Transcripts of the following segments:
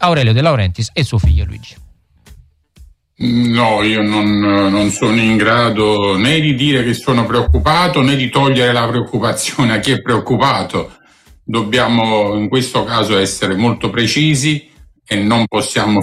Aurelio De Laurentiis e suo figlio Luigi. No, io non sono in grado né di dire che sono preoccupato né di togliere la preoccupazione a chi è preoccupato. Dobbiamo in questo caso essere molto precisi e non possiamo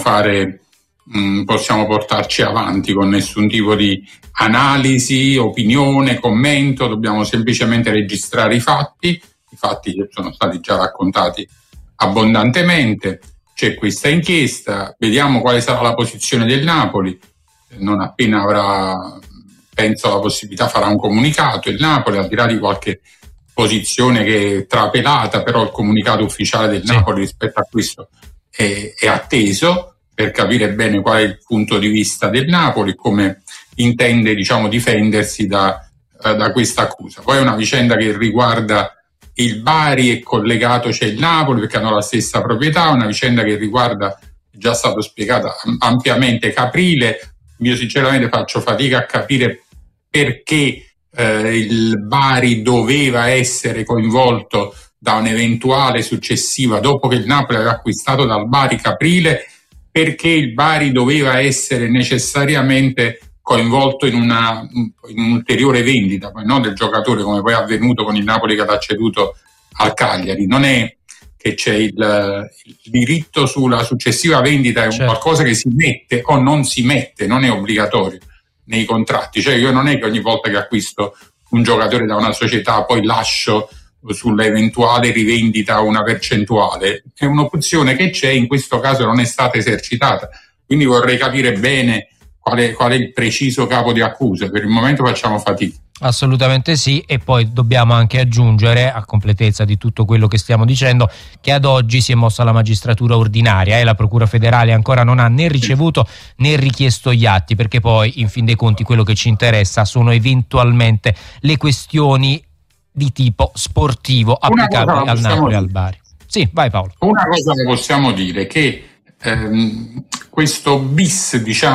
portarci avanti con nessun tipo di analisi, opinione, commento. Dobbiamo semplicemente registrare i fatti che sono stati già raccontati abbondantemente. C'è questa inchiesta, vediamo quale sarà la posizione del Napoli. Non appena avrà, penso, la possibilità, farà un comunicato. Il Napoli, al di là di qualche posizione che è trapelata, però il comunicato ufficiale del Napoli rispetto a questo è atteso per capire bene qual è il punto di vista del Napoli, come intende, difendersi da questa accusa. Poi è una vicenda che riguarda il Bari, è collegato, c'è il Napoli perché hanno la stessa proprietà, una vicenda che riguarda, è già stato spiegata ampiamente, Caprile. Io sinceramente faccio fatica a capire perché il Bari doveva essere coinvolto da un'eventuale successiva, dopo che il Napoli aveva acquistato dal Bari Caprile, perché il Bari doveva essere necessariamente coinvolto in un'ulteriore vendita, no, del giocatore, come poi è avvenuto con il Napoli che l'ha ceduto al Cagliari. Non è che c'è il diritto sulla successiva vendita, è qualcosa che si mette o non si mette, non è obbligatorio nei contratti. Cioè io non è che ogni volta che acquisto un giocatore da una società poi lascio sull'eventuale rivendita una percentuale. È un'opzione che c'è, in questo caso non è stata esercitata. Quindi vorrei capire bene qual è il preciso capo di accusa. Per il momento facciamo fatica. Assolutamente sì, e poi dobbiamo anche aggiungere, a completezza di tutto quello che stiamo dicendo, che ad oggi si è mossa la magistratura ordinaria e la Procura federale ancora non ha né ricevuto né richiesto gli atti, perché poi in fin dei conti quello che ci interessa sono eventualmente le questioni di tipo sportivo applicabili al Napoli e al Bari. Sì, vai Paolo. Una cosa che possiamo dire, che questo bis,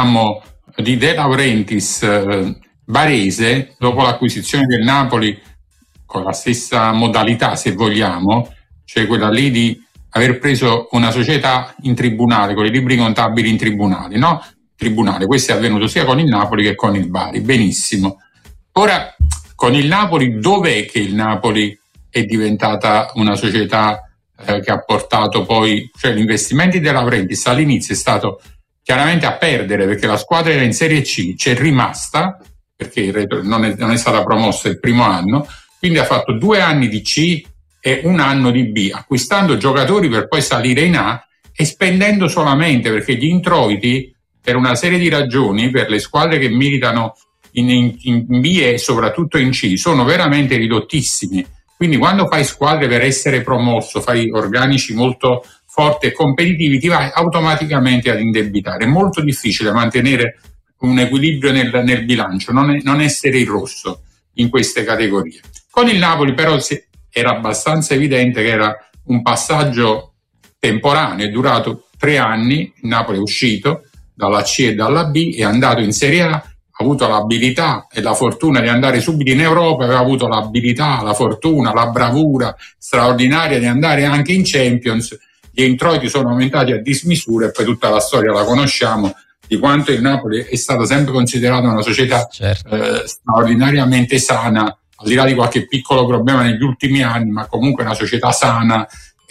di De Laurentiis barese, dopo l'acquisizione del Napoli con la stessa modalità, se vogliamo, cioè quella lì di aver preso una società in tribunale, con i libri contabili in tribunale, no? Tribunale, questo è avvenuto sia con il Napoli che con il Bari, benissimo. Ora, con il Napoli, dov'è che il Napoli è diventata una società che ha portato poi, cioè gli investimenti della Laurentiis all'inizio è stato chiaramente a perdere, perché la squadra era in Serie C, c'è rimasta, perché non è stata promossa il primo anno, quindi ha fatto 2 anni di C e 1 anno di B, acquistando giocatori per poi salire in A e spendendo solamente, perché gli introiti, per una serie di ragioni, per le squadre che militano in B e soprattutto in C, sono veramente ridottissimi. Quindi quando fai squadre per essere promosso, fai organici molto forti e competitivi, ti vai automaticamente ad indebitare. È molto difficile mantenere un equilibrio nel bilancio, non essere in rosso in queste categorie. Con il Napoli però era abbastanza evidente che era un passaggio temporaneo, è durato 3 anni, il Napoli è uscito dalla C e dalla B, è andato in Serie A, ha avuto l'abilità e la fortuna di andare subito in Europa, aveva avuto l'abilità, la fortuna, la bravura straordinaria di andare anche in Champions. Gli introiti sono aumentati a dismisura e poi tutta la storia la conosciamo, di quanto il Napoli è stato sempre considerato una società straordinariamente sana, al di là di qualche piccolo problema negli ultimi anni, ma comunque una società sana,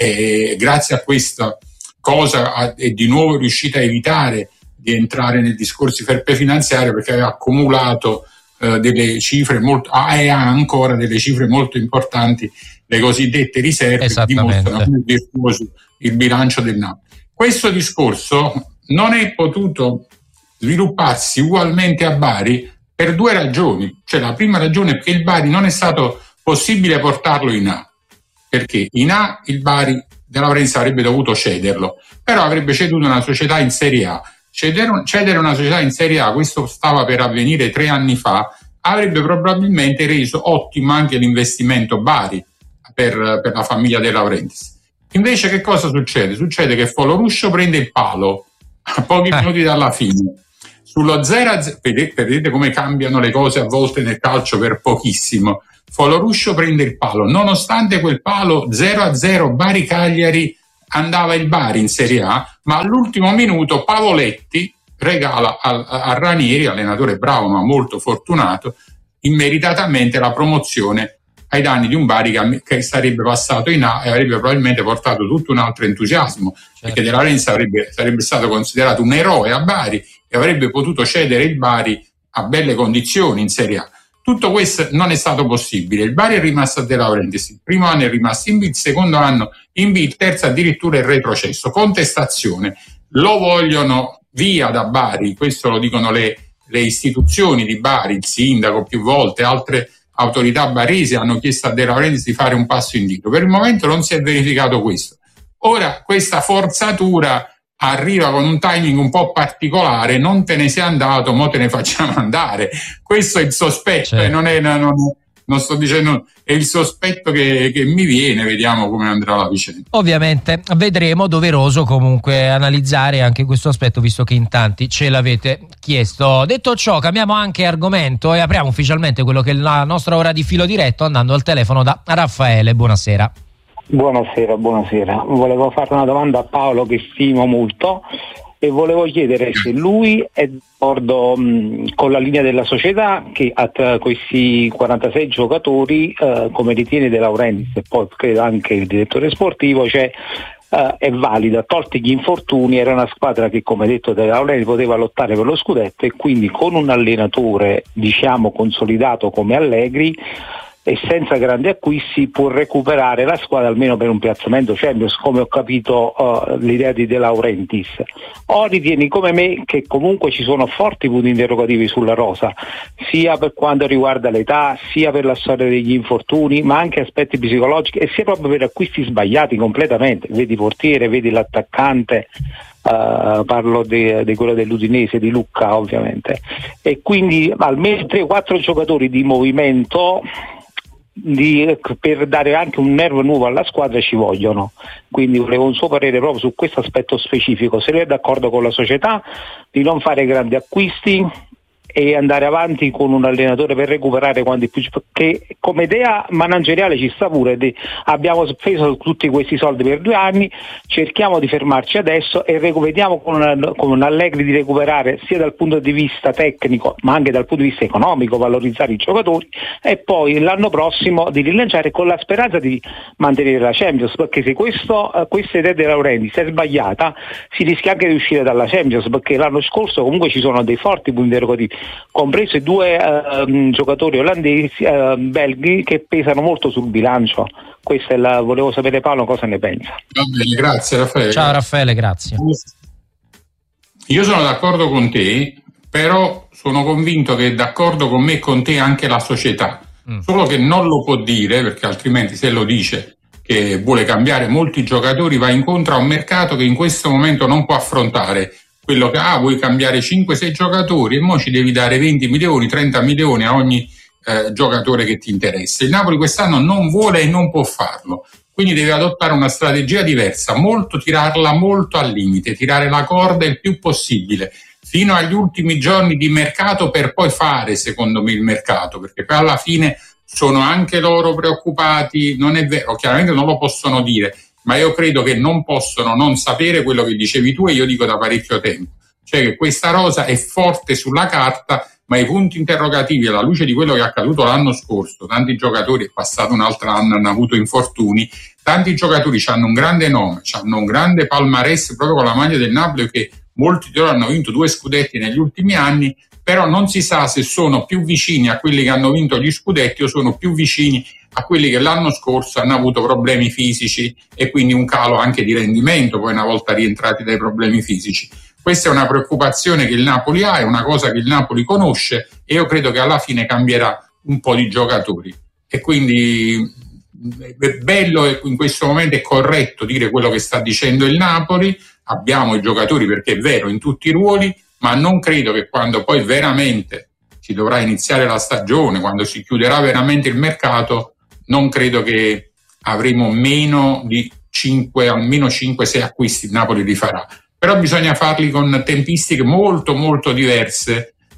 e grazie a questa cosa è di nuovo riuscita a evitare di entrare nei discorsi fair play finanziario, perché aveva accumulato delle cifre molto, e ha ancora delle cifre molto importanti, le cosiddette riserve, che dimostrano come virtuoso il bilancio del Napoli. Questo discorso non è potuto svilupparsi ugualmente a Bari per 2 ragioni. Cioè, la prima ragione è che il Bari non è stato possibile portarlo in A, perché in A il Bari De Laurentiis avrebbe dovuto cederlo, però avrebbe ceduto una società in Serie A. Cedere una società in Serie A, questo stava per avvenire 3 anni fa, avrebbe probabilmente reso ottimo anche l'investimento Bari per la famiglia De Laurentiis. Invece che cosa succede? Succede che Foloruscio prende il palo a pochi minuti dalla fine. Sullo 0-0, vedete come cambiano le cose a volte nel calcio per pochissimo. Foloruscio prende il palo, nonostante quel palo 0-0 Bari-Cagliari, andava il Bari in Serie A, ma all'ultimo minuto Pavoletti regala a Ranieri, allenatore bravo ma molto fortunato, immeritatamente la promozione ai danni di un Bari che sarebbe passato in A e avrebbe probabilmente portato tutto un altro entusiasmo, perché De Laurentiis sarebbe stato considerato un eroe a Bari e avrebbe potuto cedere il Bari a belle condizioni in Serie A. Tutto questo non è stato possibile. Il Bari è rimasto a De Laurentiis, il primo anno è rimasto in B, il secondo anno in B, il terzo addirittura è retrocesso. Contestazione, lo vogliono via da Bari, questo lo dicono le istituzioni di Bari, il sindaco più volte, altre autorità baresi hanno chiesto a De Laurentiis di fare un passo indietro. Per il momento non si è verificato questo. Ora questa forzatura arriva con un timing un po' particolare, non te ne sei andato, mo te ne facciamo andare. Questo è il sospetto, e non sto dicendo, è il sospetto che mi viene, vediamo come andrà la vicenda. Ovviamente vedremo, doveroso comunque analizzare anche questo aspetto, visto che in tanti ce l'avete chiesto. Detto ciò, cambiamo anche argomento e apriamo ufficialmente quello che è la nostra ora di filo diretto andando al telefono da Raffaele. Buonasera. Buonasera. Volevo fare una domanda a Paolo che stimo molto e volevo chiedere se lui è d'accordo con la linea della società che a questi 46 giocatori, come ritiene De Laurentiis e poi credo anche il direttore sportivo, cioè è valida, tolti gli infortuni, era una squadra che, come detto De Laurentiis, poteva lottare per lo scudetto, e quindi con un allenatore diciamo consolidato come Allegri e senza grandi acquisti può recuperare la squadra almeno per un piazzamento Champions, come ho capito l'idea di De Laurentiis. O ritieni come me che comunque ci sono forti punti interrogativi sulla rosa, sia per quanto riguarda l'età, sia per la storia degli infortuni, ma anche aspetti psicologici, e sia proprio per acquisti sbagliati completamente, vedi portiere, vedi l'attaccante, parlo di quello dell'Udinese, di Lucca ovviamente, e quindi almeno 3-4 giocatori di movimento per dare anche un nervo nuovo alla squadra ci vogliono. Quindi volevo un suo parere proprio su questo aspetto specifico, se lui è d'accordo con la società di non fare grandi acquisti e andare avanti con un allenatore per recuperare quanti più, che come idea manageriale ci sta pure, abbiamo speso tutti questi soldi per 2 anni, cerchiamo di fermarci adesso e vediamo con un Allegri di recuperare sia dal punto di vista tecnico ma anche dal punto di vista economico, valorizzare i giocatori, e poi l'anno prossimo di rilanciare con la speranza di mantenere la Champions, perché se questa idea di Laurentiis è sbagliata si rischia anche di uscire dalla Champions, perché l'anno scorso comunque ci sono dei forti punti interrogativi, compreso i 2 giocatori olandesi, belghi, che pesano molto sul bilancio. Questa volevo sapere Paolo cosa ne pensa. Va bene, grazie Raffaele. Ciao Raffaele, grazie. Io sono d'accordo con te, però sono convinto che è d'accordo con me e con te anche la società, solo che non lo può dire, perché altrimenti se lo dice che vuole cambiare molti giocatori va incontro a un mercato che in questo momento non può affrontare quello che vuoi cambiare 5-6 giocatori e mo ci devi dare 20 milioni, 30 milioni a ogni giocatore che ti interessa. Il Napoli quest'anno non vuole e non può farlo, quindi deve adottare una strategia diversa, tirarla molto al limite, tirare la corda il più possibile fino agli ultimi giorni di mercato, per poi fare secondo me il mercato, perché poi alla fine sono anche loro preoccupati, non è vero, chiaramente non lo possono dire, ma io credo che non possono non sapere quello che dicevi tu e io dico da parecchio tempo, cioè che questa rosa è forte sulla carta, ma i punti interrogativi alla luce di quello che è accaduto l'anno scorso, tanti giocatori, è passato un altro anno, hanno avuto infortuni, tanti giocatori hanno un grande nome, hanno un grande palmarès proprio con la maglia del Napoli, che molti di loro hanno vinto 2 scudetti negli ultimi anni, però non si sa se sono più vicini a quelli che hanno vinto gli scudetti o sono più vicini a quelli che l'anno scorso hanno avuto problemi fisici e quindi un calo anche di rendimento poi una volta rientrati dai problemi fisici. Questa è una preoccupazione che il Napoli ha, è una cosa che il Napoli conosce e io credo che alla fine cambierà un po' di giocatori, e quindi è bello e in questo momento è corretto dire quello che sta dicendo il Napoli, abbiamo i giocatori perché è vero in tutti i ruoli, ma non credo che quando poi veramente si dovrà iniziare la stagione, quando si chiuderà veramente il mercato, non credo che avremo meno di 5, almeno 5-6 acquisti il Napoli li farà. Però bisogna farli con tempistiche molto molto diverse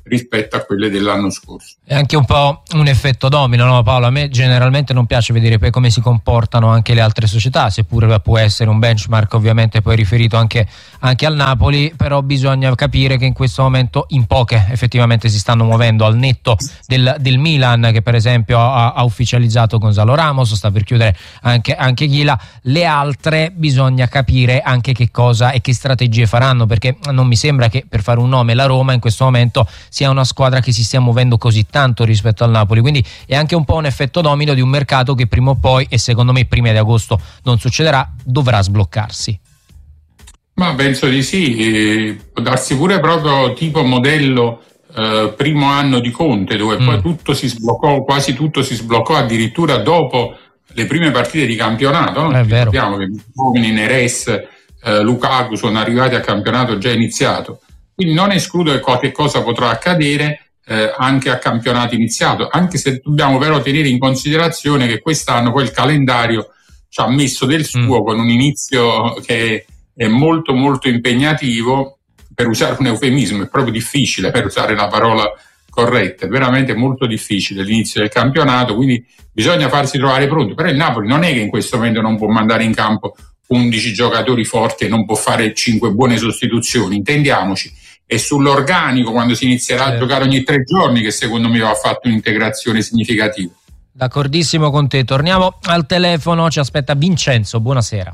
rispetto a quelle dell'anno scorso. È anche un po' un effetto domino, no Paolo? A me generalmente non piace vedere poi come si comportano anche le altre società, seppure può essere un benchmark ovviamente poi riferito anche al Napoli, però bisogna capire che in questo momento in poche effettivamente si stanno muovendo, al netto del Milan, che per esempio ha ufficializzato Gonzalo Ramos, sta per chiudere anche Ghila. Le altre bisogna capire anche che cosa e che strategie faranno, perché non mi sembra che, per fare un nome, la Roma in questo momento sia una squadra che si stia muovendo così tanto rispetto al Napoli, quindi è anche un po' un effetto domino di un mercato che prima o poi, e secondo me prima di agosto non succederà, dovrà sbloccarsi. Ma penso di sì, può darsi pure proprio tipo modello primo anno di Conte, dove poi tutto si sbloccò, quasi tutto si sbloccò addirittura dopo le prime partite di campionato, no? Sappiamo che uomini, Neres, Lukaku sono arrivati a campionato già iniziato, quindi non escludo che qualche cosa potrà accadere anche a campionato iniziato, anche se dobbiamo però tenere in considerazione che quest'anno poi il calendario ci ha messo del suo, con un inizio che è molto molto impegnativo, per usare un eufemismo, è proprio difficile, per usare la parola corretta, è veramente molto difficile l'inizio del campionato, quindi bisogna farsi trovare pronti. Però il Napoli non è che in questo momento non può mandare in campo 11 giocatori forti e non può fare 5 buone sostituzioni, intendiamoci. E sull'organico, quando si inizierà a giocare ogni 3 giorni, che secondo me va fatto un'integrazione significativa. D'accordissimo con te. Torniamo al telefono, ci aspetta Vincenzo, buonasera.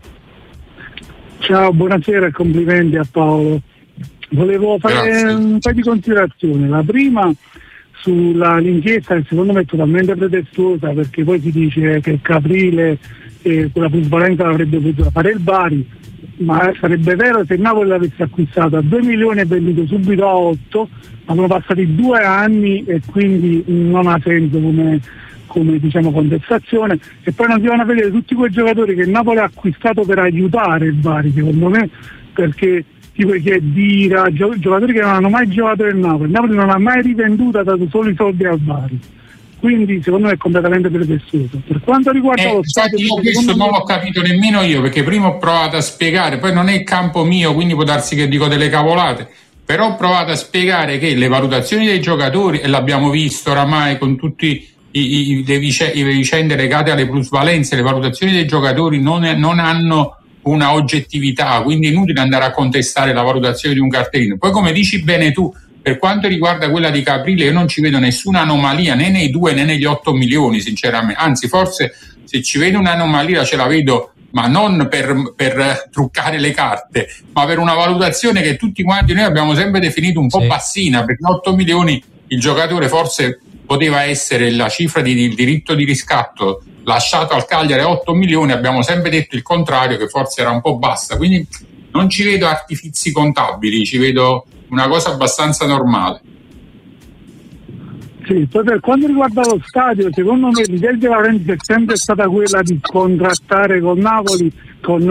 Ciao, buonasera e complimenti a Paolo. Volevo fare un paio di considerazioni. La prima sull'inchiesta, che secondo me è totalmente pretestuosa, perché poi si dice che Caprile quella plusvalenza l'avrebbe potuta fare il Bari, ma sarebbe vero se il Napoli l'avesse acquistato a 2 milioni e venduto subito a 8, ma sono passati 2 anni e quindi non ha senso come diciamo contestazione. E poi non si vanno a vedere tutti quei giocatori che il Napoli ha acquistato per aiutare il Bari, secondo me, perché tipo che Dira, giocatori che non hanno mai giocato nel Napoli. Il Napoli non ha mai rivenduto, ha dato solo i soldi al Bari, quindi secondo me è completamente pretestuoso. Per quanto riguarda lo stadio, io questo non l'ho capito nemmeno io, perché prima ho provato a spiegare, poi non è il campo mio, quindi può darsi che dico delle cavolate, però ho provato a spiegare che le valutazioni dei giocatori, e l'abbiamo visto oramai con tutti le vicende legate alle plusvalenze, le valutazioni dei giocatori non hanno una oggettività, quindi è inutile andare a contestare la valutazione di un cartellino. Poi, come dici bene tu, per quanto riguarda quella di Caprile, io non ci vedo nessuna anomalia né nei 2 né negli 8 milioni, sinceramente. Anzi, forse se ci vedo un'anomalia ce la vedo, ma non per truccare le carte, ma per una valutazione che tutti quanti noi abbiamo sempre definito un po' bassina, perché 8 milioni il giocatore forse poteva essere la cifra di diritto di riscatto lasciato al Cagliari a 8 milioni, abbiamo sempre detto il contrario, che forse era un po' bassa, quindi non ci vedo artifizi contabili, ci vedo una cosa abbastanza normale. Sì, poi per quanto riguarda lo stadio, secondo me l'idea di Laurenti è sempre stata quella di contrattare con Napoli, con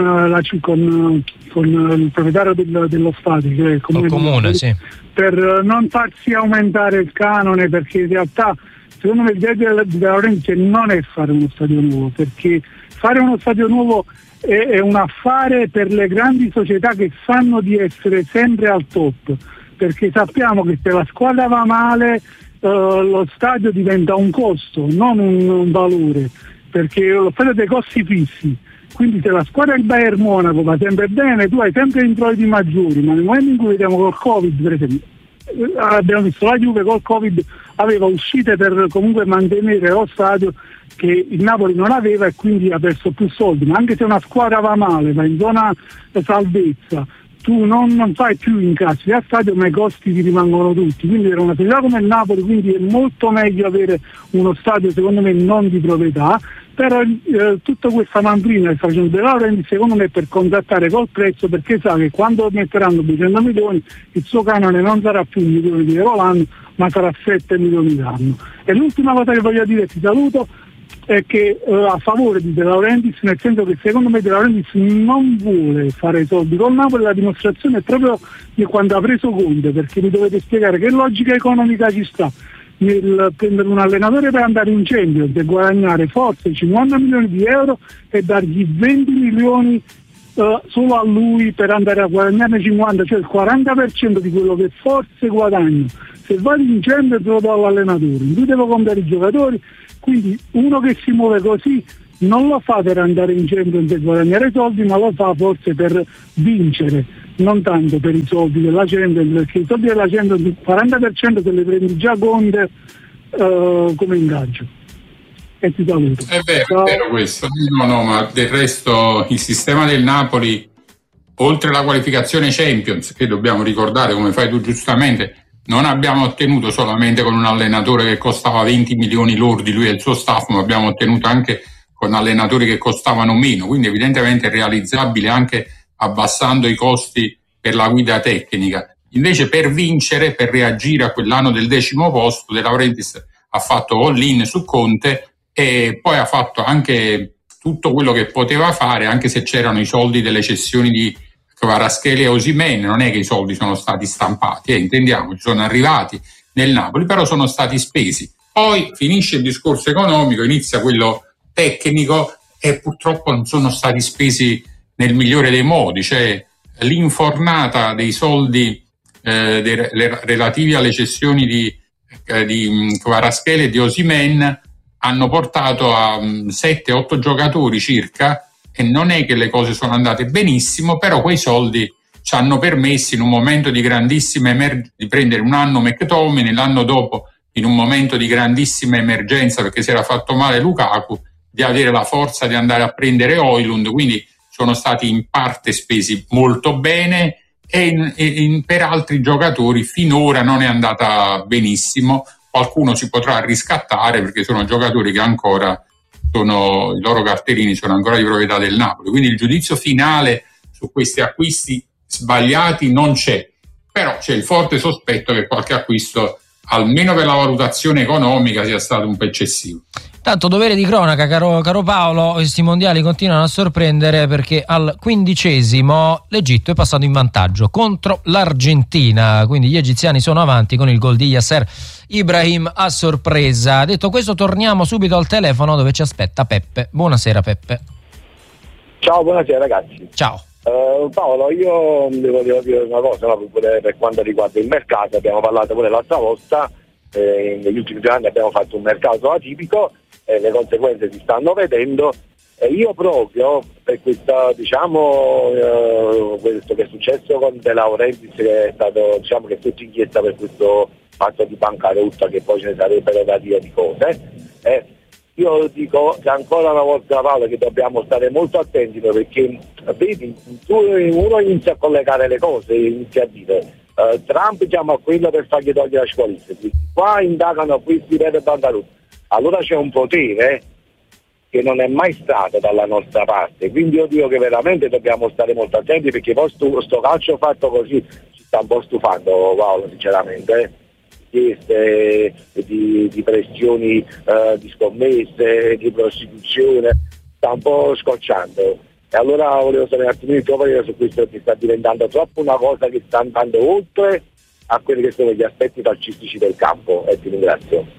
il proprietario dello stadio, che è il comune, sì, per non farsi aumentare il canone, perché in realtà secondo me l'idea di Laurenti non è fare uno stadio nuovo, perché fare uno stadio nuovo è un affare per le grandi società che sanno di essere sempre al top, perché sappiamo che se la squadra va male lo stadio diventa un costo, non un valore, perché lo stadio ha dei costi fissi. Quindi se la squadra del Bayern Monaco va sempre bene, tu hai sempre introiti maggiori, ma nel momento in cui vediamo col Covid, per esempio, abbiamo visto la Juve col Covid aveva uscite per comunque mantenere lo stadio che il Napoli non aveva, e quindi ha perso più soldi. Ma anche se una squadra va male, va in zona salvezza, tu non fai più incassi al stadio, ma i costi ti rimangono tutti. Quindi era una società come il Napoli, quindi è molto meglio avere uno stadio secondo me non di proprietà. Però tutta questa manfrina che sta facendo De Laurentiis secondo me è per contrattare col prezzo, perché sa che quando metteranno 200 milioni il suo canone non sarà più 1 milione di euro l'anno, ma sarà 7 milioni l'anno. E l'ultima cosa che voglio dire, ti saluto, è che a favore di De Laurentiis, nel senso che secondo me De Laurentiis non vuole fare soldi con Napoli. La dimostrazione è proprio di quando ha preso Conte, perché mi dovete spiegare che logica economica ci sta nel prendere un allenatore per andare in Champions e guadagnare forse 50 milioni di euro e dargli 20 milioni solo a lui per andare a guadagnare 50, cioè il 40% di quello che forse guadagno. Se va vincendo te lo do all'allenatore, lui deve comprare i giocatori, quindi uno che si muove così non lo fa per andare in Champions e guadagnare soldi, ma lo fa forse per vincere, non tanto per i soldi della Champions, perché i soldi della Champions il 40% te li prendi già Conte come ingaggio. E ti saluto. È vero questo. No, ma del resto il sistema del Napoli, oltre alla qualificazione Champions, che dobbiamo ricordare, come fai tu giustamente, non abbiamo ottenuto solamente con un allenatore che costava 20 milioni lordi, lui e il suo staff, ma abbiamo ottenuto anche con allenatori che costavano meno, quindi evidentemente è realizzabile anche abbassando i costi per la guida tecnica. Invece per vincere, per reagire a quell'anno del 10° posto, De Laurentiis ha fatto all-in su Conte e poi ha fatto anche tutto quello che poteva fare, anche se c'erano i soldi delle cessioni di Kvaratskhelia e Osimhen. Non è che i soldi sono stati stampati, intendiamoci, sono arrivati nel Napoli, però sono stati spesi. Poi finisce il discorso economico, inizia quello tecnico e purtroppo non sono stati spesi nel migliore dei modi, cioè l'infornata dei soldi relativi alle cessioni di Kvaratskhelia e di Osimhen hanno portato a 7-8 giocatori circa, e non è che le cose sono andate benissimo, però quei soldi ci hanno permesso in un momento di grandissima di prendere un anno McTominay, l'anno dopo in un momento di grandissima emergenza perché si era fatto male Lukaku, di avere la forza di andare a prendere Højlund, quindi sono stati in parte spesi molto bene e per altri giocatori finora non è andata benissimo. Qualcuno si potrà riscattare perché sono giocatori che ancora i loro cartellini sono ancora di proprietà del Napoli, quindi il giudizio finale su questi acquisti sbagliati non c'è, però c'è il forte sospetto che qualche acquisto, almeno per la valutazione economica, sia stato un po' eccessivo. Tanto dovere di cronaca, caro Paolo, questi mondiali continuano a sorprendere perché al 15° l'Egitto è passato in vantaggio contro l'Argentina, quindi gli egiziani sono avanti con il gol di Yasser Ibrahim a sorpresa. Detto questo, torniamo subito al telefono dove ci aspetta Peppe. Buonasera Peppe. Ciao, buonasera ragazzi. Ciao. Paolo, io devo dire una cosa, no? Per quanto riguarda il mercato, abbiamo parlato pure l'altra volta, negli ultimi 2 anni abbiamo fatto un mercato atipico, le conseguenze si stanno vedendo, e io proprio per questa, questo che è successo con De Laurentiis, che è stato, che è tutto inchiesta per questo fatto di bancarotta, che poi ce ne sarebbero da dire di cose, io dico che ancora una volta, Paolo, che dobbiamo stare molto attenti, perché vedi, uno inizia a collegare le cose, inizia a dire Trump chiama quello per fargli togliere la squalifica, qua indagano questi per bancarotta. Allora c'è un potere che non è mai stato dalla nostra parte, quindi io dico che veramente dobbiamo stare molto attenti, perché poi sto calcio fatto così ci sta un po' stufando, Paolo, sinceramente, richieste di pressioni, di scommesse, di prostituzione, sta un po' scocciando. E allora volevo sapere un attimino il tuo parere su questo, che sta diventando troppo una cosa che sta andando oltre a quelli che sono gli aspetti calcistici del campo, e ti ringrazio.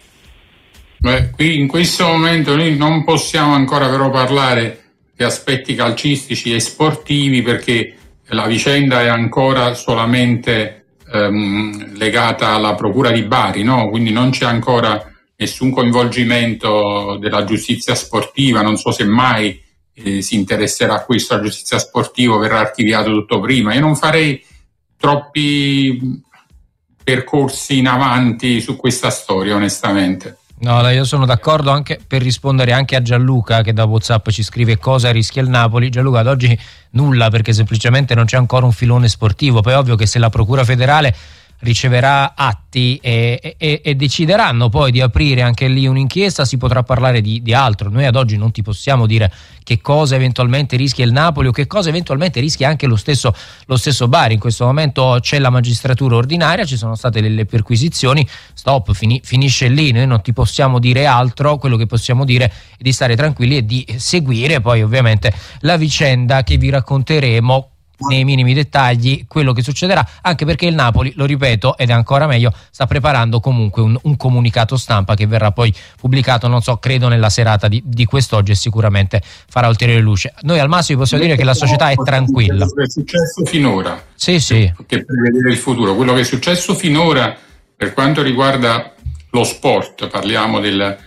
Qui in questo momento noi non possiamo ancora però parlare di aspetti calcistici e sportivi, perché la vicenda è ancora solamente legata alla Procura di Bari, no? Quindi non c'è ancora nessun coinvolgimento della giustizia sportiva, non so se mai si interesserà a questo, la giustizia sportiva, verrà archiviato tutto prima. Io non farei troppi percorsi in avanti su questa storia, onestamente. No, io sono d'accordo, anche per rispondere anche a Gianluca che da WhatsApp ci scrive cosa rischia il Napoli. Gianluca, ad oggi nulla, perché semplicemente non c'è ancora un filone sportivo. Poi è ovvio che se la Procura federale riceverà atti e decideranno poi di aprire anche lì un'inchiesta, si potrà parlare di altro. Noi ad oggi non ti possiamo dire che cosa eventualmente rischia il Napoli o che cosa eventualmente rischia anche lo stesso Bari. In questo momento c'è la magistratura ordinaria, ci sono state le perquisizioni, stop, finisce lì. Noi non ti possiamo dire altro, quello che possiamo dire è di stare tranquilli e di seguire poi ovviamente la vicenda che vi racconteremo nei minimi dettagli quello che succederà, anche perché il Napoli, lo ripeto ed è ancora meglio, sta preparando comunque un comunicato stampa che verrà poi pubblicato, non so, credo nella serata di quest'oggi, e sicuramente farà ulteriore luce. Noi al massimo possiamo dire che la società è tranquilla. Quello che è successo finora, sì, che prevedere il futuro, quello che è successo finora per quanto riguarda lo sport, parliamo delle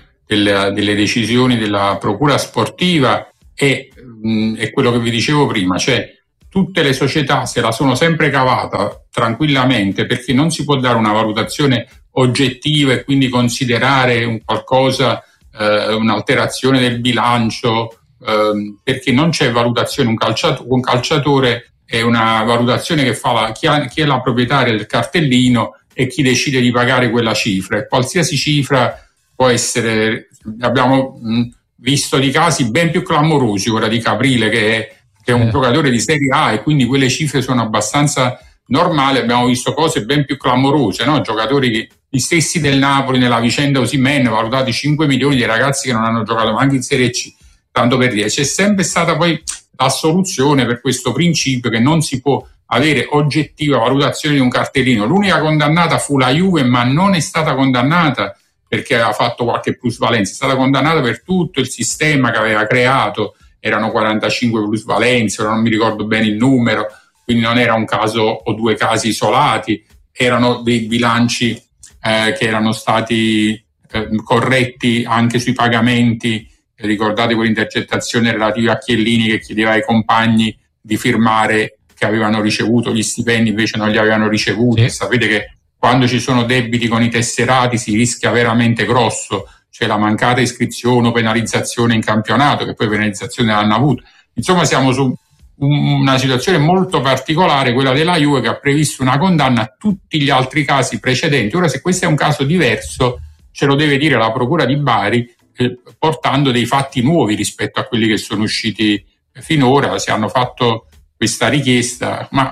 decisioni della procura sportiva, è quello che vi dicevo prima, cioè tutte le società se la sono sempre cavata tranquillamente, perché non si può dare una valutazione oggettiva e quindi considerare un qualcosa, un'alterazione del bilancio, perché non c'è valutazione. Un calciatore è una valutazione che fa chi è la proprietaria del cartellino e chi decide di pagare quella cifra, e qualsiasi cifra può essere. Abbiamo visto di casi ben più clamorosi, ora di Caprile che è un giocatore di Serie A, e quindi quelle cifre sono abbastanza normali. Abbiamo visto cose ben più clamorose, no? Giocatori gli stessi del Napoli nella vicenda Osimhen, valutati 5 milioni, di ragazzi che non hanno giocato neanche in Serie C, tanto per dire. C'è sempre stata poi la soluzione per questo principio che non si può avere oggettiva valutazione di un cartellino. L'unica condannata fu la Juve, ma non è stata condannata perché aveva fatto qualche plusvalenza, è stata condannata per tutto il sistema che aveva creato. Erano 45 plusvalenze, ora non mi ricordo bene il numero, quindi non era un caso o due casi isolati, erano dei bilanci che erano stati corretti anche sui pagamenti. Ricordate quell'intercettazione relativa a Chiellini che chiedeva ai compagni di firmare che avevano ricevuto gli stipendi, invece non li avevano ricevuti. Sì. Sapete che quando ci sono debiti con i tesserati si rischia veramente grosso, cioè la mancata iscrizione o penalizzazione in campionato, che poi penalizzazione l'hanno avuto. Insomma, siamo su una situazione molto particolare, quella della Juve, che ha previsto una condanna a tutti gli altri casi precedenti. Ora, se questo è un caso diverso, ce lo deve dire la Procura di Bari, portando dei fatti nuovi rispetto a quelli che sono usciti finora. Si hanno fatto questa richiesta, ma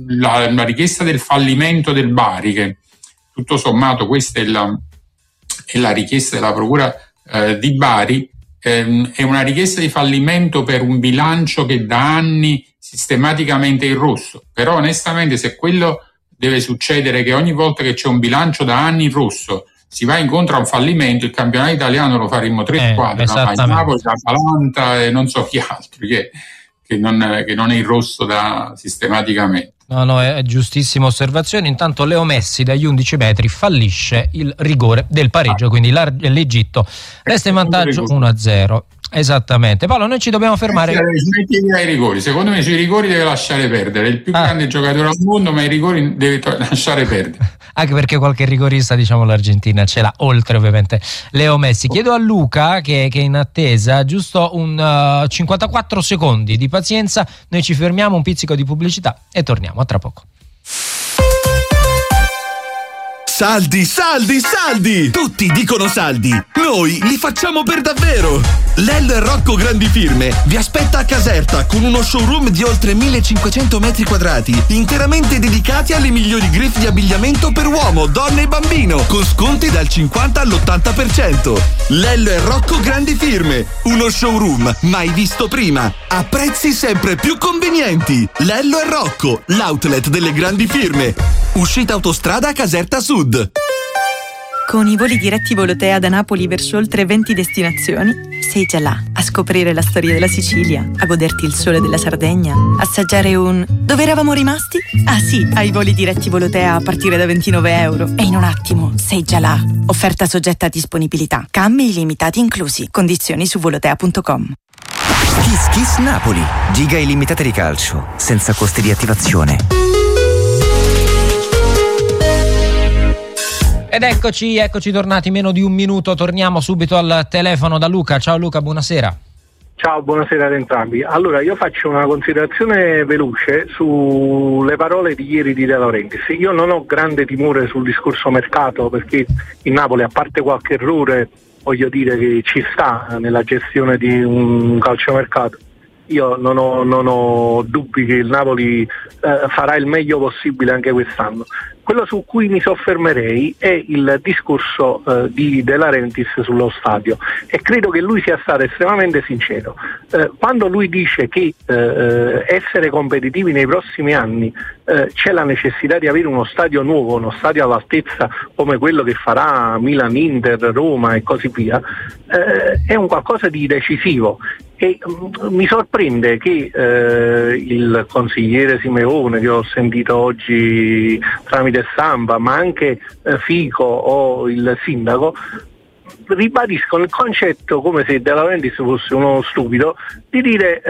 la richiesta del fallimento del Bari, che tutto sommato questa è la richiesta della Procura di Bari, è una richiesta di fallimento per un bilancio che da anni sistematicamente è in rosso. Però onestamente, se quello deve succedere, che ogni volta che c'è un bilancio da anni in rosso si va incontro a un fallimento, il campionato italiano lo faremo 3 squadre, il Napoli, l'Atalanta e non so chi altri, che non è in rosso da sistematicamente. No, è giustissima osservazione. Intanto Leo Messi dagli 11 metri fallisce il rigore del pareggio, quindi l'Egitto resta in vantaggio 1-0. Esattamente. Paolo, noi ci dobbiamo fermare. Smetti ai rigori. Secondo me sui rigori deve lasciare perdere. È il più grande giocatore al mondo, ma i rigori deve lasciare perdere. Anche perché qualche rigorista, diciamo, l'Argentina ce l'ha, oltre ovviamente Leo Messi. Chiedo a Luca, che è in attesa, giusto un 54 secondi di pazienza. Noi ci fermiamo, un pizzico di pubblicità e torniamo a tra poco. Saldi, saldi, saldi! Tutti dicono saldi, noi li facciamo per davvero! Lello e Rocco Grandi Firme vi aspetta a Caserta con uno showroom di oltre 1500 metri quadrati, interamente dedicati alle migliori griffe di abbigliamento per uomo, donna e bambino, con sconti dal 50 all'80%. Lello e Rocco Grandi Firme, uno showroom mai visto prima, a prezzi sempre più convenienti. Lello e Rocco, l'outlet delle grandi firme. Uscita autostrada Caserta Sud. Con i voli diretti Volotea da Napoli verso oltre 20 destinazioni, sei già là a scoprire la storia della Sicilia, a goderti il sole della Sardegna, assaggiare un... Dove eravamo rimasti? Ah sì, ai voli diretti Volotea a partire da €29. E in un attimo sei già là. Offerta soggetta a disponibilità. Cambi illimitati inclusi. Condizioni su volotea.com. Kiss Kiss Napoli. Giga illimitate di calcio, senza costi di attivazione. Ed eccoci tornati, meno di un minuto, torniamo subito al telefono da Luca. Ciao Luca, buonasera. Ciao, buonasera ad entrambi. Allora, io faccio una considerazione veloce sulle parole di ieri di De Laurentiis. Io non ho grande timore sul discorso mercato, perché in Napoli, a parte qualche errore, voglio dire che ci sta nella gestione di un calciomercato. io non ho dubbi che il Napoli farà il meglio possibile anche quest'anno. Quello su cui mi soffermerei è il discorso di De Laurentiis sullo stadio, e credo che lui sia stato estremamente sincero. Quando lui dice che essere competitivi nei prossimi anni c'è la necessità di avere uno stadio nuovo, uno stadio all'altezza come quello che farà Milan, Inter, Roma e così via, è un qualcosa di decisivo. E mi sorprende che il consigliere Simeone, che ho sentito oggi tramite stampa, ma anche Fico o il sindaco, ribadiscono il concetto, come se De Laurentiis fosse uno stupido, di dire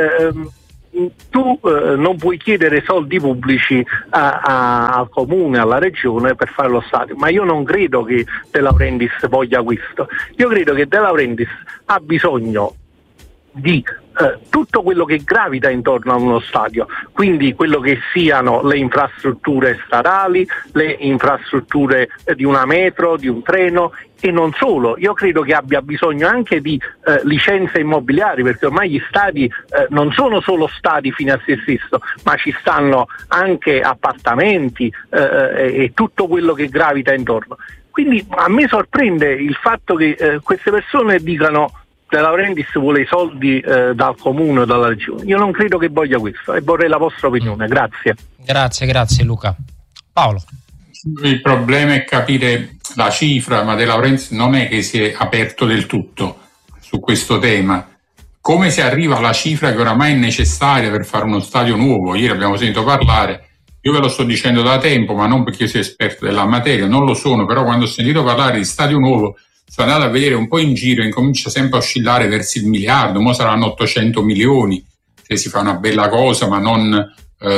tu non puoi chiedere soldi pubblici al comune, alla regione per fare lo stadio. Ma io non credo che De Laurentiis voglia questo. Io credo che De Laurentiis ha bisogno di tutto quello che gravita intorno a uno stadio, quindi quello che siano le infrastrutture stradali, le infrastrutture di una metro, di un treno, e non solo. Io credo che abbia bisogno anche di licenze immobiliari, perché ormai gli stadi non sono solo stadi fino a se stesso, ma ci stanno anche appartamenti e tutto quello che gravita intorno. Quindi a me sorprende il fatto che queste persone dicano De Laurentiis vuole i soldi dal comune o dalla regione. Io non credo che voglia questo, e vorrei la vostra opinione. Grazie. Grazie Luca. Paolo. Il problema è capire la cifra, ma De Laurentiis non è che si è aperto del tutto su questo tema. Come si arriva alla cifra che oramai è necessaria per fare uno stadio nuovo? Ieri abbiamo sentito parlare, io ve lo sto dicendo da tempo, ma non perché io sia esperto della materia, non lo sono, però quando ho sentito parlare di stadio nuovo sono andato a vedere un po' in giro e incomincia sempre a oscillare verso il miliardo. Mo saranno 800 milioni se si fa una bella cosa, ma non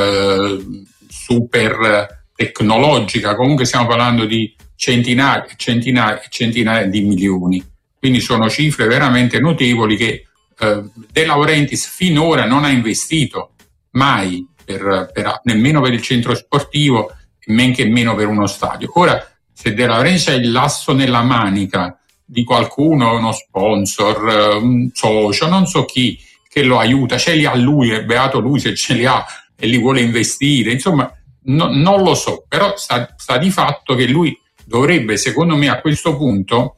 super tecnologica. Comunque stiamo parlando di centinaia di milioni, quindi sono cifre veramente notevoli che De Laurentiis finora non ha investito mai nemmeno per il centro sportivo, men che meno per uno stadio. Ora, se De Laurentiis ha il lasso nella manica di qualcuno, uno sponsor, un socio, non so chi, che lo aiuta, ce li ha lui, è beato lui se ce li ha e li vuole investire, insomma non lo so, però sta di fatto che lui dovrebbe, secondo me, a questo punto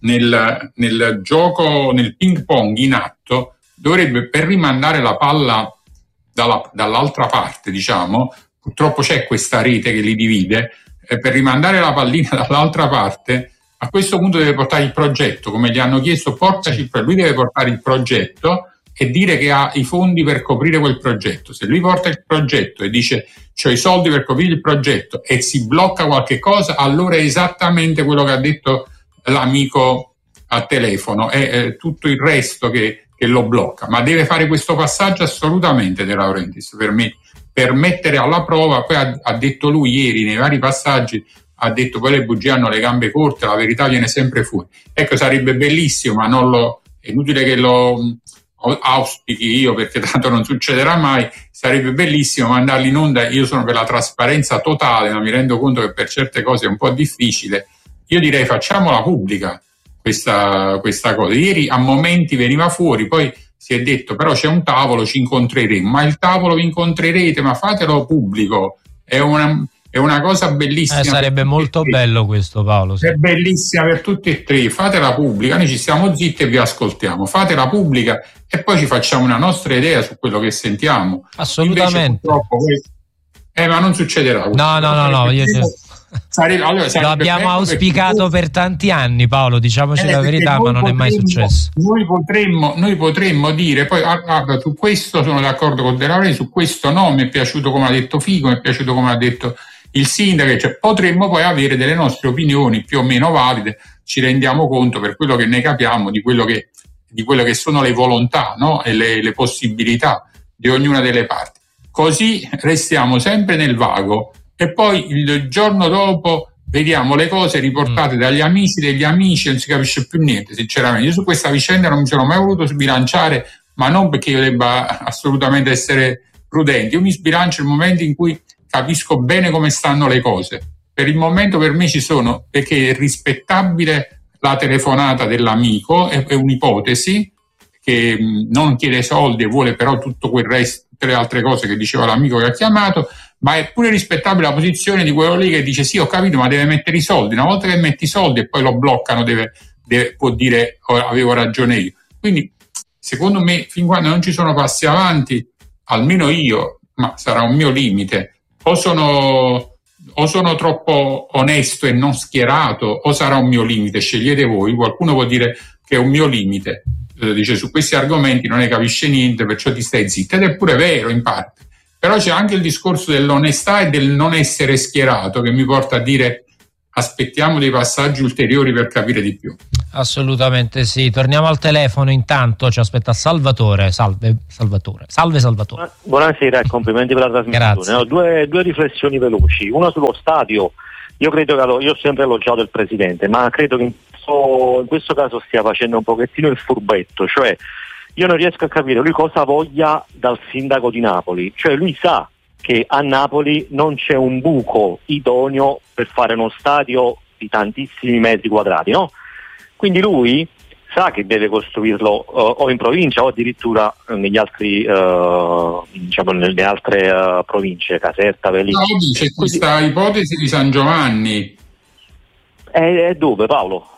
nel gioco, nel ping pong in atto, dovrebbe, per rimandare la palla dall'altra parte, diciamo, purtroppo c'è questa rete che li divide, per rimandare la pallina dall'altra parte, a questo punto deve portare il progetto, come gli hanno chiesto, lui deve portare il progetto e dire che ha i fondi per coprire quel progetto. Se lui porta il progetto e dice c'ho i soldi per coprire il progetto e si blocca qualche cosa, allora è esattamente quello che ha detto l'amico a telefono, è tutto il resto che lo blocca. Ma deve fare questo passaggio assolutamente De Laurentiis, per mettere alla prova. Poi ha detto lui ieri nei vari passaggi, ha detto poi le bugie hanno le gambe corte, la verità viene sempre fuori. Ecco, sarebbe bellissimo, ma è inutile che lo auspichi io, perché tanto non succederà mai. Sarebbe bellissimo mandarli in onda. Io sono per la trasparenza totale, ma mi rendo conto che per certe cose è un po' difficile. Io direi facciamola pubblica questa cosa. Ieri a momenti veniva fuori, poi si è detto però c'è un tavolo, ci incontreremo. Ma il tavolo vi incontrerete, ma fatelo pubblico. È una cosa bellissima. Sarebbe molto bello questo, Paolo. Sì. È bellissima per tutti e tre. Fatela pubblica, noi ci stiamo zitti e vi ascoltiamo. Fatela pubblica e poi ci facciamo una nostra idea su quello che sentiamo. Assolutamente. Ma non succederà. No. Lo abbiamo auspicato per tanti anni, Paolo, diciamoci la verità, ma non è mai successo. Noi potremmo dire, poi guarda, su questo sono d'accordo con De Laurentiis, su questo no, mi è piaciuto come ha detto Fico, mi è piaciuto come ha detto il sindaco, cioè potremmo poi avere delle nostre opinioni più o meno valide, ci rendiamo conto, per quello che ne capiamo, di quello che sono le volontà, no? E le possibilità di ognuna delle parti. Così restiamo sempre nel vago e poi il giorno dopo vediamo le cose riportate dagli amici degli amici, non si capisce più niente, sinceramente. Io su questa vicenda non mi sono mai voluto sbilanciare, ma non perché io debba assolutamente essere prudente. Io mi sbilancio nel momento in cui capisco bene come stanno le cose. Per il momento per me ci sono, perché è rispettabile la telefonata dell'amico, è un'ipotesi che non chiede soldi e vuole però tutto quel resto, tutte le altre cose che diceva l'amico che ha chiamato, ma è pure rispettabile la posizione di quello lì che dice sì, ho capito, ma deve mettere i soldi. Una volta che metti i soldi e poi lo bloccano, può dire avevo ragione io. Quindi secondo me, fin quando non ci sono passi avanti, almeno io, ma sarà un mio limite, o sono troppo onesto e non schierato, o sarà un mio limite, scegliete voi. Qualcuno può dire che è un mio limite, dice su questi argomenti non ne capisce niente, perciò ti stai zitto, ed è pure vero in parte, però c'è anche il discorso dell'onestà e del non essere schierato che mi porta a dire aspettiamo dei passaggi ulteriori per capire di più. Assolutamente sì. Torniamo al telefono, intanto ci aspetta Salvatore. Salve Salvatore. Buonasera e complimenti per la trasmissione. Ho due riflessioni veloci. Una sullo stadio. Io credo che io ho sempre elogiato il presidente, ma credo che in questo caso stia facendo un pochettino il furbetto, cioè io non riesco a capire lui cosa voglia dal sindaco di Napoli, cioè lui sa che a Napoli non c'è un buco idoneo per fare uno stadio di tantissimi metri quadrati, no? Quindi lui sa che deve costruirlo o in provincia o addirittura negli altri nelle altre province, Caserta, Velino. No, c'è questa ipotesi di San Giovanni. È dove, Paolo?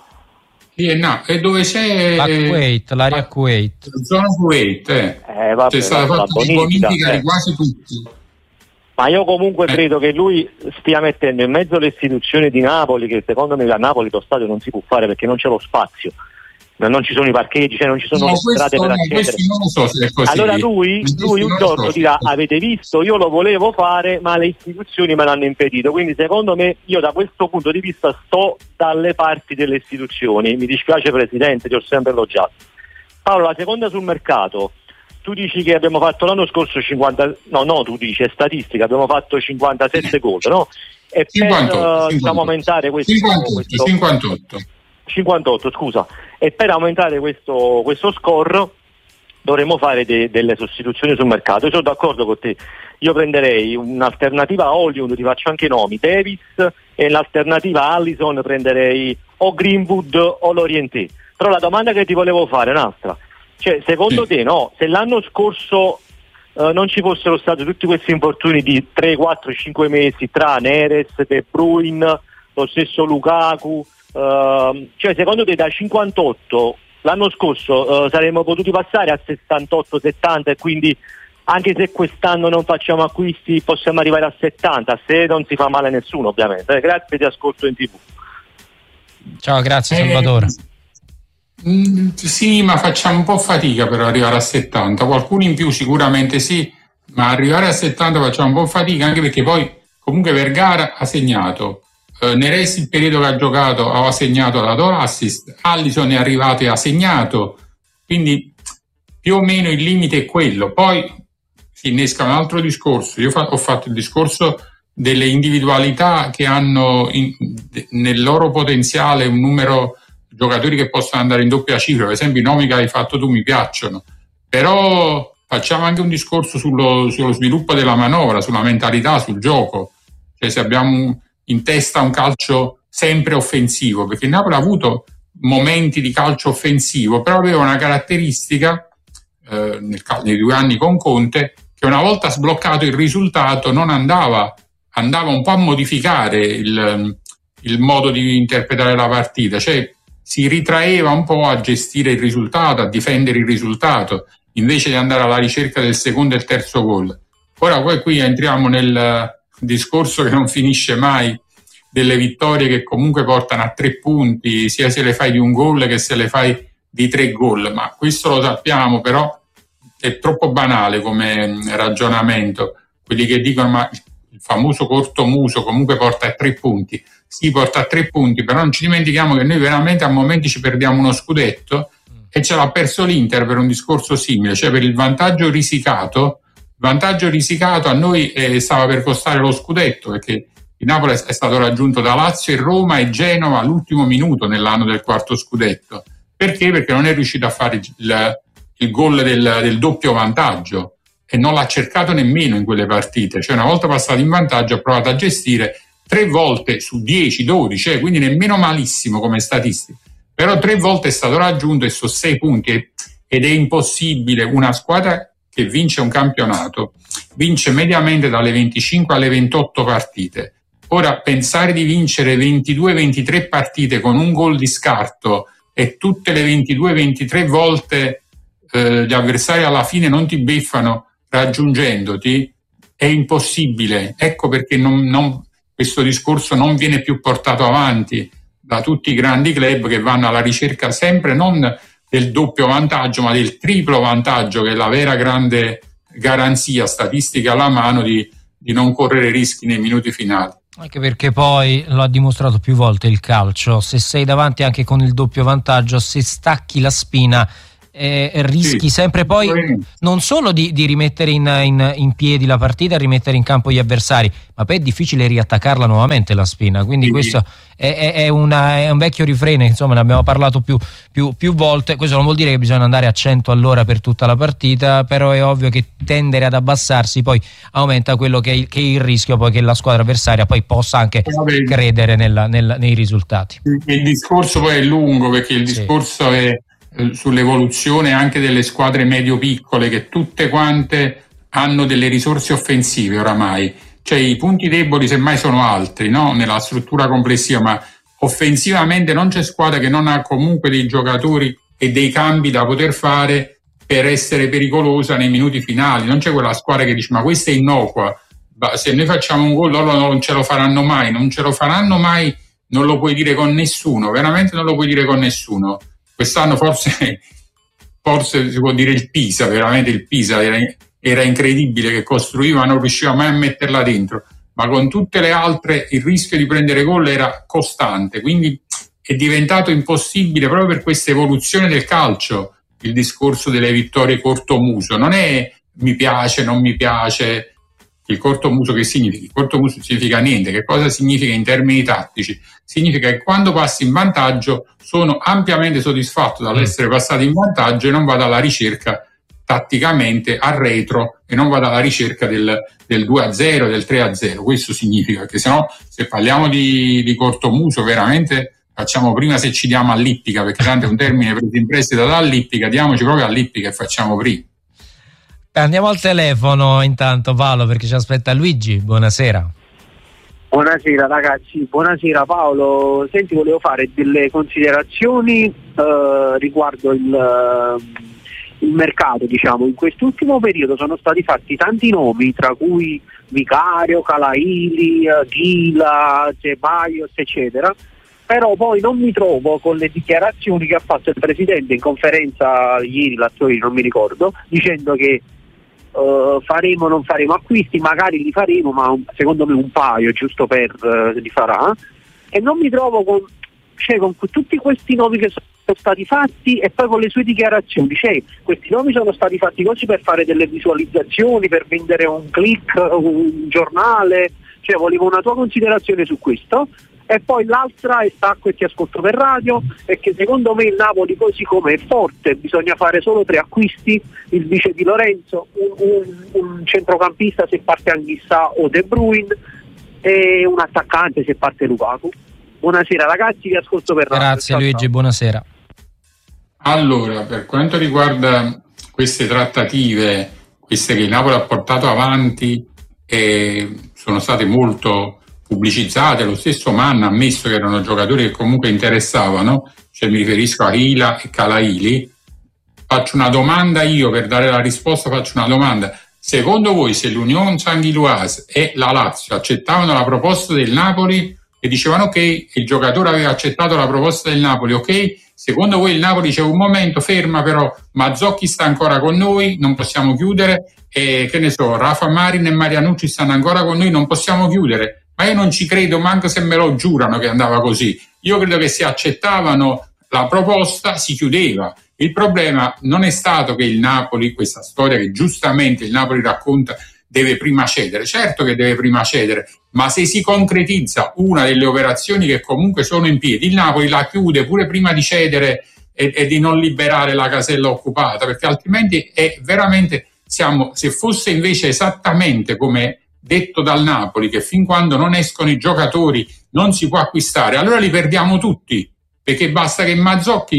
È dove c'è l'area Kuwait. Zona Kuwait, c'è stata fatta una bonifica di quasi tutti. Ma io comunque credo che lui stia mettendo in mezzo le istituzioni di Napoli, che secondo me a Napoli lo stadio non si può fare perché non c'è lo spazio, non ci sono i parcheggi, cioè non ci sono le strade per accedere. Non so se è così. Allora lui un giorno dirà: avete visto, io lo volevo fare ma le istituzioni me l'hanno impedito. Quindi secondo me, io da questo punto di vista sto dalle parti delle istituzioni. Mi dispiace Presidente, ti ho sempre elogiato. Paolo, la seconda sul mercato. Tu dici che abbiamo fatto l'anno scorso 50, tu dici, è statistica, abbiamo fatto 57 gol, no? E 58, per aumentare questo 58, scusa. E per aumentare questo score dovremmo fare delle sostituzioni sul mercato. Io sono d'accordo con te. Io prenderei un'alternativa a Hollywood, ti faccio anche i nomi, Davis, e l'alternativa a Allison prenderei o Greenwood o Lorienté. Però la domanda che ti volevo fare è un'altra. Cioè, secondo te, no, se l'anno scorso non ci fossero stati tutti questi infortuni di 3, 4, 5 mesi tra Neres, De Bruyne, lo stesso Lukaku, cioè secondo te da 58 l'anno scorso saremmo potuti passare a 68-70 e quindi anche se quest'anno non facciamo acquisti possiamo arrivare a 70 se non si fa male a nessuno, ovviamente. Grazie, ti ascolto in TV. Ciao, grazie Salvatore. Sì, ma facciamo un po' fatica per arrivare a 70, qualcuno in più sicuramente sì, ma arrivare a 70 facciamo un po' fatica, anche perché poi comunque Vergara ha segnato, Neres il periodo che ha giocato ha segnato, ha dato assist, Allison è arrivato e ha segnato, quindi più o meno il limite è quello. Poi si innesca un altro discorso. Io ho fatto il discorso delle individualità che hanno nel loro potenziale un numero giocatori che possono andare in doppia cifra. Per esempio i nomi che hai fatto tu mi piacciono, però facciamo anche un discorso sullo sviluppo della manovra, sulla mentalità, sul gioco, cioè se abbiamo in testa un calcio sempre offensivo, perché il Napoli ha avuto momenti di calcio offensivo, però aveva una caratteristica nei 2 anni con Conte, che una volta sbloccato il risultato non andava un po' a modificare il modo di interpretare la partita, cioè si ritraeva un po' a gestire il risultato, a difendere il risultato, invece di andare alla ricerca del secondo e il terzo gol. Ora poi qui entriamo nel discorso che non finisce mai, delle vittorie che comunque portano a 3 punti, sia se le fai di un gol che se le fai di 3 gol, ma questo lo sappiamo, però è troppo banale come ragionamento. Quelli che dicono ma il famoso cortomuso comunque porta a 3 punti. Sì, porta a 3 punti, però non ci dimentichiamo che noi veramente a momenti ci perdiamo uno scudetto e ce l'ha perso l'Inter per un discorso simile, cioè per il vantaggio risicato. Il vantaggio risicato a noi stava per costare lo scudetto, perché il Napoli è stato raggiunto da Lazio e Roma e Genova all'ultimo minuto nell'anno del 4º scudetto. Perché? Perché non è riuscito a fare il gol del doppio vantaggio e non l'ha cercato nemmeno in quelle partite. Cioè una volta passato in vantaggio ha provato a gestire 3 volte su 10, 12, quindi nemmeno malissimo come statistica, però 3 volte è stato raggiunto e sono 6 punti ed è impossibile. Una squadra che vince un campionato vince mediamente dalle 25 alle 28 partite. Ora, pensare di vincere 22-23 partite con un gol di scarto e tutte le 22-23 volte gli avversari alla fine non ti beffano raggiungendoti è impossibile. Ecco perché questo discorso non viene più portato avanti da tutti i grandi club, che vanno alla ricerca sempre non del doppio vantaggio ma del triplo vantaggio, che è la vera grande garanzia statistica alla mano di non correre rischi nei minuti finali. Anche perché poi lo ha dimostrato più volte il calcio: se sei davanti anche con il doppio vantaggio, se stacchi la spina rischi sempre poi non solo di rimettere in piedi la partita, rimettere in campo gli avversari, ma poi è difficile riattaccarla nuovamente la spina. Quindi questo è un vecchio refrain, insomma, ne abbiamo parlato più volte. Questo non vuol dire che bisogna andare a 100 all'ora per tutta la partita, però è ovvio che tendere ad abbassarsi poi aumenta quello che è il rischio poi che la squadra avversaria poi possa anche credere nei risultati. Il discorso poi è lungo, perché il discorso è sull'evoluzione anche delle squadre medio-piccole, che tutte quante hanno delle risorse offensive oramai, cioè i punti deboli semmai sono altri, no? Nella struttura complessiva, ma offensivamente non c'è squadra che non ha comunque dei giocatori e dei cambi da poter fare per essere pericolosa nei minuti finali. Non c'è quella squadra che dice ma questa è innocua, se noi facciamo un gol loro non ce lo faranno mai, non lo puoi dire con nessuno, veramente non lo puoi dire con nessuno. Quest'anno forse si può dire il Pisa, veramente il Pisa era incredibile, che costruiva, non riusciva mai a metterla dentro, ma con tutte le altre il rischio di prendere gol era costante, quindi è diventato impossibile proprio per questa evoluzione del calcio il discorso delle vittorie cortomuso. Non è mi piace, non mi piace. Il cortomuso che significa? Il cortomuso significa niente. Che cosa significa in termini tattici? Significa che quando passi in vantaggio sono ampiamente soddisfatto dall'essere passato in vantaggio e non vado alla ricerca tatticamente al retro e non vado alla ricerca del 2-0, del 3-0. Questo significa che se parliamo di cortomuso veramente facciamo prima, se ci diamo all'ippica, perché tanto è un termine preso in prestito dall'ippica, diamoci proprio all'ippica e facciamo prima. Andiamo al telefono intanto, Paolo, perché ci aspetta Luigi. Buonasera. Buonasera ragazzi, buonasera Paolo. Senti, volevo fare delle considerazioni riguardo il mercato, diciamo. In quest'ultimo periodo sono stati fatti tanti nomi, tra cui Vicario, Calaili, Ghila, Ceballos, eccetera, però poi non mi trovo con le dichiarazioni che ha fatto il presidente in conferenza ieri, l'altro ieri, non mi ricordo, dicendo che faremo, non faremo acquisti, magari li faremo, ma secondo me un paio giusto per li farà, e non mi trovo con tutti questi nomi che sono stati fatti e poi con le sue dichiarazioni, questi nomi sono stati fatti così per fare delle visualizzazioni, per vendere un click, un giornale, volevo una tua considerazione su questo. E poi l'altra, e stacco e ti ascolto per radio, è che secondo me il Napoli, così come è forte, bisogna fare solo 3 acquisti: il vice di Lorenzo, un centrocampista se parte Anghissà o De Bruyne e un attaccante se parte Lukaku. Buonasera ragazzi, vi ascolto per radio. Grazie Luigi, buonasera. Allora, per quanto riguarda queste trattative, queste che il Napoli ha portato avanti, sono state molto pubblicizzate. Lo stesso Mann ha ammesso che erano giocatori che comunque interessavano, mi riferisco a Hila e Calaili. Faccio una domanda io, per dare la risposta faccio una domanda: secondo voi, se l'Union Saint-Gilloise e la Lazio accettavano la proposta del Napoli e dicevano ok, il giocatore aveva accettato la proposta del Napoli, ok, secondo voi il Napoli diceva un momento, ferma però, Mazzocchi sta ancora con noi, non possiamo chiudere, e che ne so, Rafa Marin e Marianucci stanno ancora con noi, non possiamo chiudere? Ma io non ci credo, manco se me lo giurano che andava così. Io credo che se accettavano la proposta si chiudeva. Il problema non è stato che il Napoli, questa storia che giustamente il Napoli racconta, deve prima cedere. Certo che deve prima cedere, ma se si concretizza una delle operazioni che comunque sono in piedi, il Napoli la chiude pure prima di cedere e di non liberare la casella occupata, perché altrimenti è veramente, se fosse invece esattamente come detto dal Napoli, che fin quando non escono i giocatori non si può acquistare, allora li perdiamo tutti, perché basta che Mazzocchi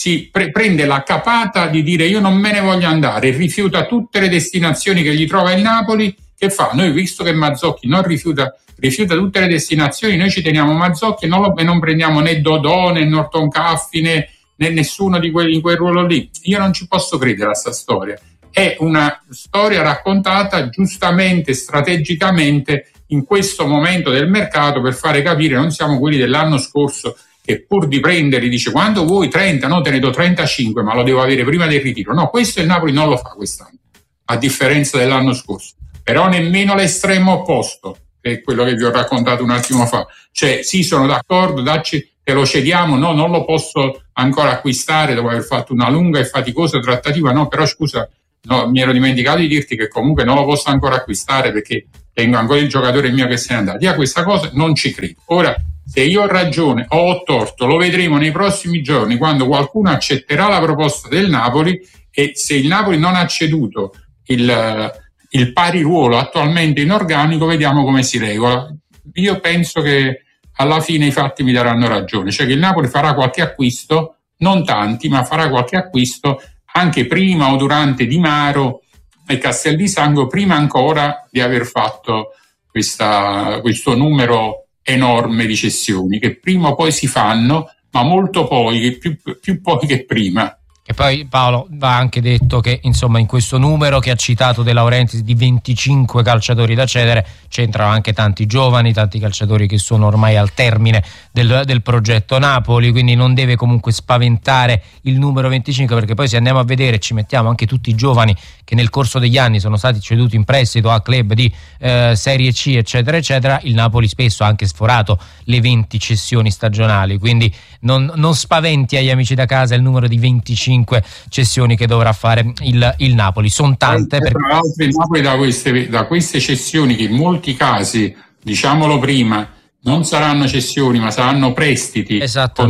si prende la capata di dire io non me ne voglio andare, rifiuta tutte le destinazioni che gli trova il Napoli. Che fa? Noi, visto che Mazzocchi non rifiuta tutte le destinazioni, noi ci teniamo Mazzocchi e non prendiamo né Dodò né Norton Caffi né nessuno di quelli in quel ruolo lì. Io non ci posso credere a sta storia. È una storia raccontata giustamente, strategicamente in questo momento del mercato, per fare capire non siamo quelli dell'anno scorso che pur di prenderli dice quando vuoi 30, no, te ne do 35, ma lo devo avere prima del ritiro. No, questo il Napoli non lo fa quest'anno, a differenza dell'anno scorso. Però nemmeno l'estremo opposto, che è quello che vi ho raccontato un attimo fa. Cioè, sì, sono d'accordo, te lo cediamo, no, non lo posso ancora acquistare dopo aver fatto una lunga e faticosa trattativa, no, però scusa, no, mi ero dimenticato di dirti che comunque non lo posso ancora acquistare perché tengo ancora il giocatore mio che se n'è andato. Io a questa cosa non ci credo. Ora, se io ho ragione o ho torto, lo vedremo nei prossimi giorni, quando qualcuno accetterà la proposta del Napoli, e se il Napoli non ha ceduto il pari ruolo attualmente in organico, vediamo come si regola. Io penso che alla fine i fatti mi daranno ragione, cioè che il Napoli farà qualche acquisto, non tanti, ma farà qualche acquisto anche prima o durante Di Maro e Castel di Sangro, prima ancora di aver fatto questo numero enorme di cessioni, che prima o poi si fanno, ma molto poi, più poi che prima. E poi Paolo, va anche detto che insomma in questo numero che ha citato De Laurentiis di 25 calciatori da cedere c'entrano anche tanti giovani, tanti calciatori che sono ormai al termine del progetto Napoli, quindi non deve comunque spaventare il numero 25, perché poi se andiamo a vedere ci mettiamo anche tutti i giovani che nel corso degli anni sono stati ceduti in prestito a club di Serie C eccetera eccetera, il Napoli spesso ha anche sforato le 20 cessioni stagionali, quindi non spaventi agli amici da casa il numero di 25 cessioni che dovrà fare il Napoli. Sono tante. Tra l'altro il Napoli da queste cessioni, che in molti casi, diciamolo prima, non saranno cessioni ma saranno prestiti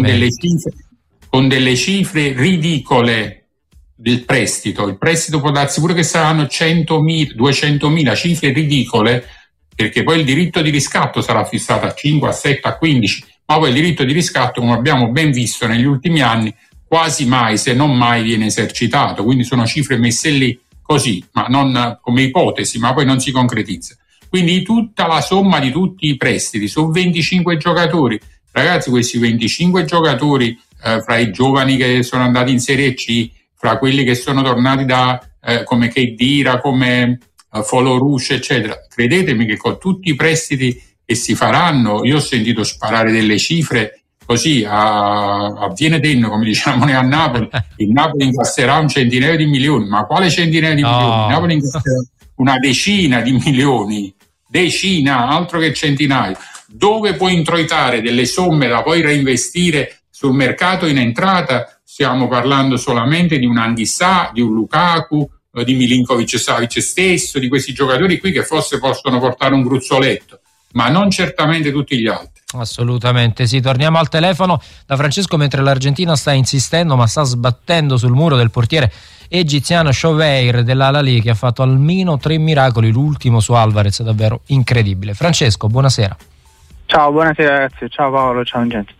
con delle cifre ridicole del prestito. Il prestito può darsi pure che saranno 100.000, 200.000, cifre ridicole, perché poi il diritto di riscatto sarà fissato a 5, a 7, a 15, ma poi il diritto di riscatto, come abbiamo ben visto negli ultimi anni, quasi mai, se non mai, viene esercitato. Quindi sono cifre messe lì così, ma non come ipotesi, ma poi non si concretizza. Quindi tutta la somma di tutti i prestiti su 25 giocatori, ragazzi, questi 25 giocatori, fra i giovani che sono andati in Serie C, fra quelli che sono tornati come Khedira, come Folorush, eccetera, credetemi che con tutti i prestiti che si faranno, io ho sentito sparare delle cifre così a piene tenno, come diciamo noi a Napoli. Il Napoli incasserà un centinaio di milioni, ma quale centinaio di milioni? Il Napoli incasserà una decina di milioni, altro che centinaio, dove puoi introitare delle somme da poi reinvestire sul mercato in entrata. Stiamo parlando solamente di un Anghissà, di un Lukaku, di Milinkovic-Savic stesso, di questi giocatori qui che forse possono portare un gruzzoletto, ma non certamente tutti gli altri. Assolutamente sì. Torniamo al telefono da Francesco, mentre l'Argentina sta insistendo ma sta sbattendo sul muro del portiere egiziano Chouveir dell'Al Ahly, che ha fatto almeno 3 miracoli, l'ultimo su Alvarez, davvero incredibile. Francesco, buonasera. Ciao, buonasera ragazzi, ciao Paolo, ciao Vincenzo.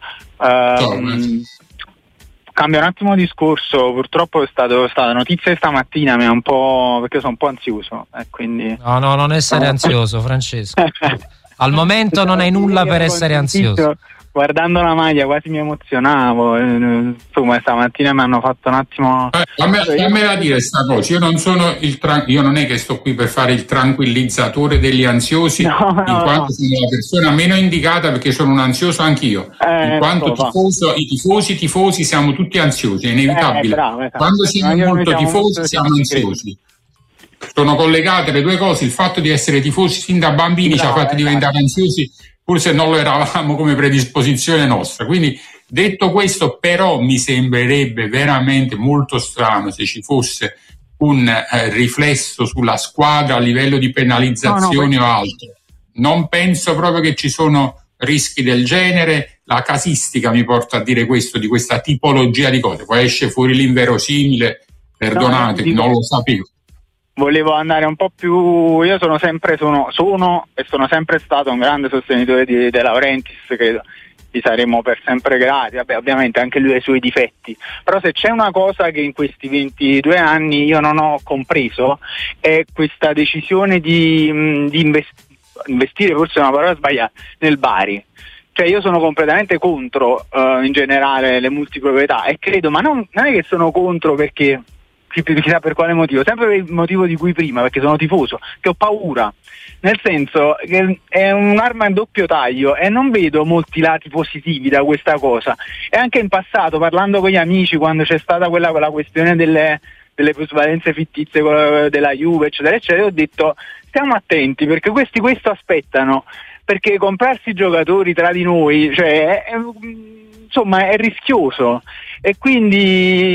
Cambio un attimo discorso, purtroppo è stata notizia stamattina, mi è un po', perché sono un po' ansioso, quindi... No, non essere ansioso, Francesco. Al momento non hai nulla per essere ansioso. Guardando la maglia quasi mi emozionavo, insomma stamattina mi hanno fatto un attimo... Fammela dire sta cosa, io non sono io non è che sto qui per fare il tranquillizzatore degli ansiosi, in quanto sono la persona meno indicata, perché sono un ansioso anch'io, in quanto i tifosi siamo tutti ansiosi, è inevitabile. Quando siamo molto tifosi siamo ansiosi. Sono collegate le due cose, il fatto di essere tifosi sin da bambini ci ha fatto diventare ansiosi, pur se non lo eravamo come predisposizione nostra. Quindi, detto questo, però mi sembrerebbe veramente molto strano se ci fosse un riflesso sulla squadra a livello di penalizzazioni o altro. Non penso proprio che ci sono rischi del genere. La casistica mi porta a dire questo, di questa tipologia di cose. Poi esce fuori l'inverosimile, perdonatemi, non lo sapevo. Volevo andare un po' più. Io sono sempre stato un grande sostenitore di De Laurentiis, credo. gli saremo per sempre grati. Vabbè, ovviamente anche lui ha i suoi difetti, però se c'è una cosa che in questi 22 anni io non ho compreso è questa decisione di investire, forse è una parola sbagliata, nel Bari. Cioè io sono completamente contro in generale le multiproprietà e credo, ma non è che sono contro perché chissà per quale motivo, sempre per il motivo di cui prima, perché sono tifoso, che ho paura, nel senso che è un'arma in doppio taglio e non vedo molti lati positivi da questa cosa. E anche in passato, parlando con gli amici, quando c'è stata quella questione delle plusvalenze fittizie della Juve eccetera eccetera, ho detto stiamo attenti perché questi questo aspettano, perché comprarsi i giocatori tra di noi, cioè insomma è rischioso e quindi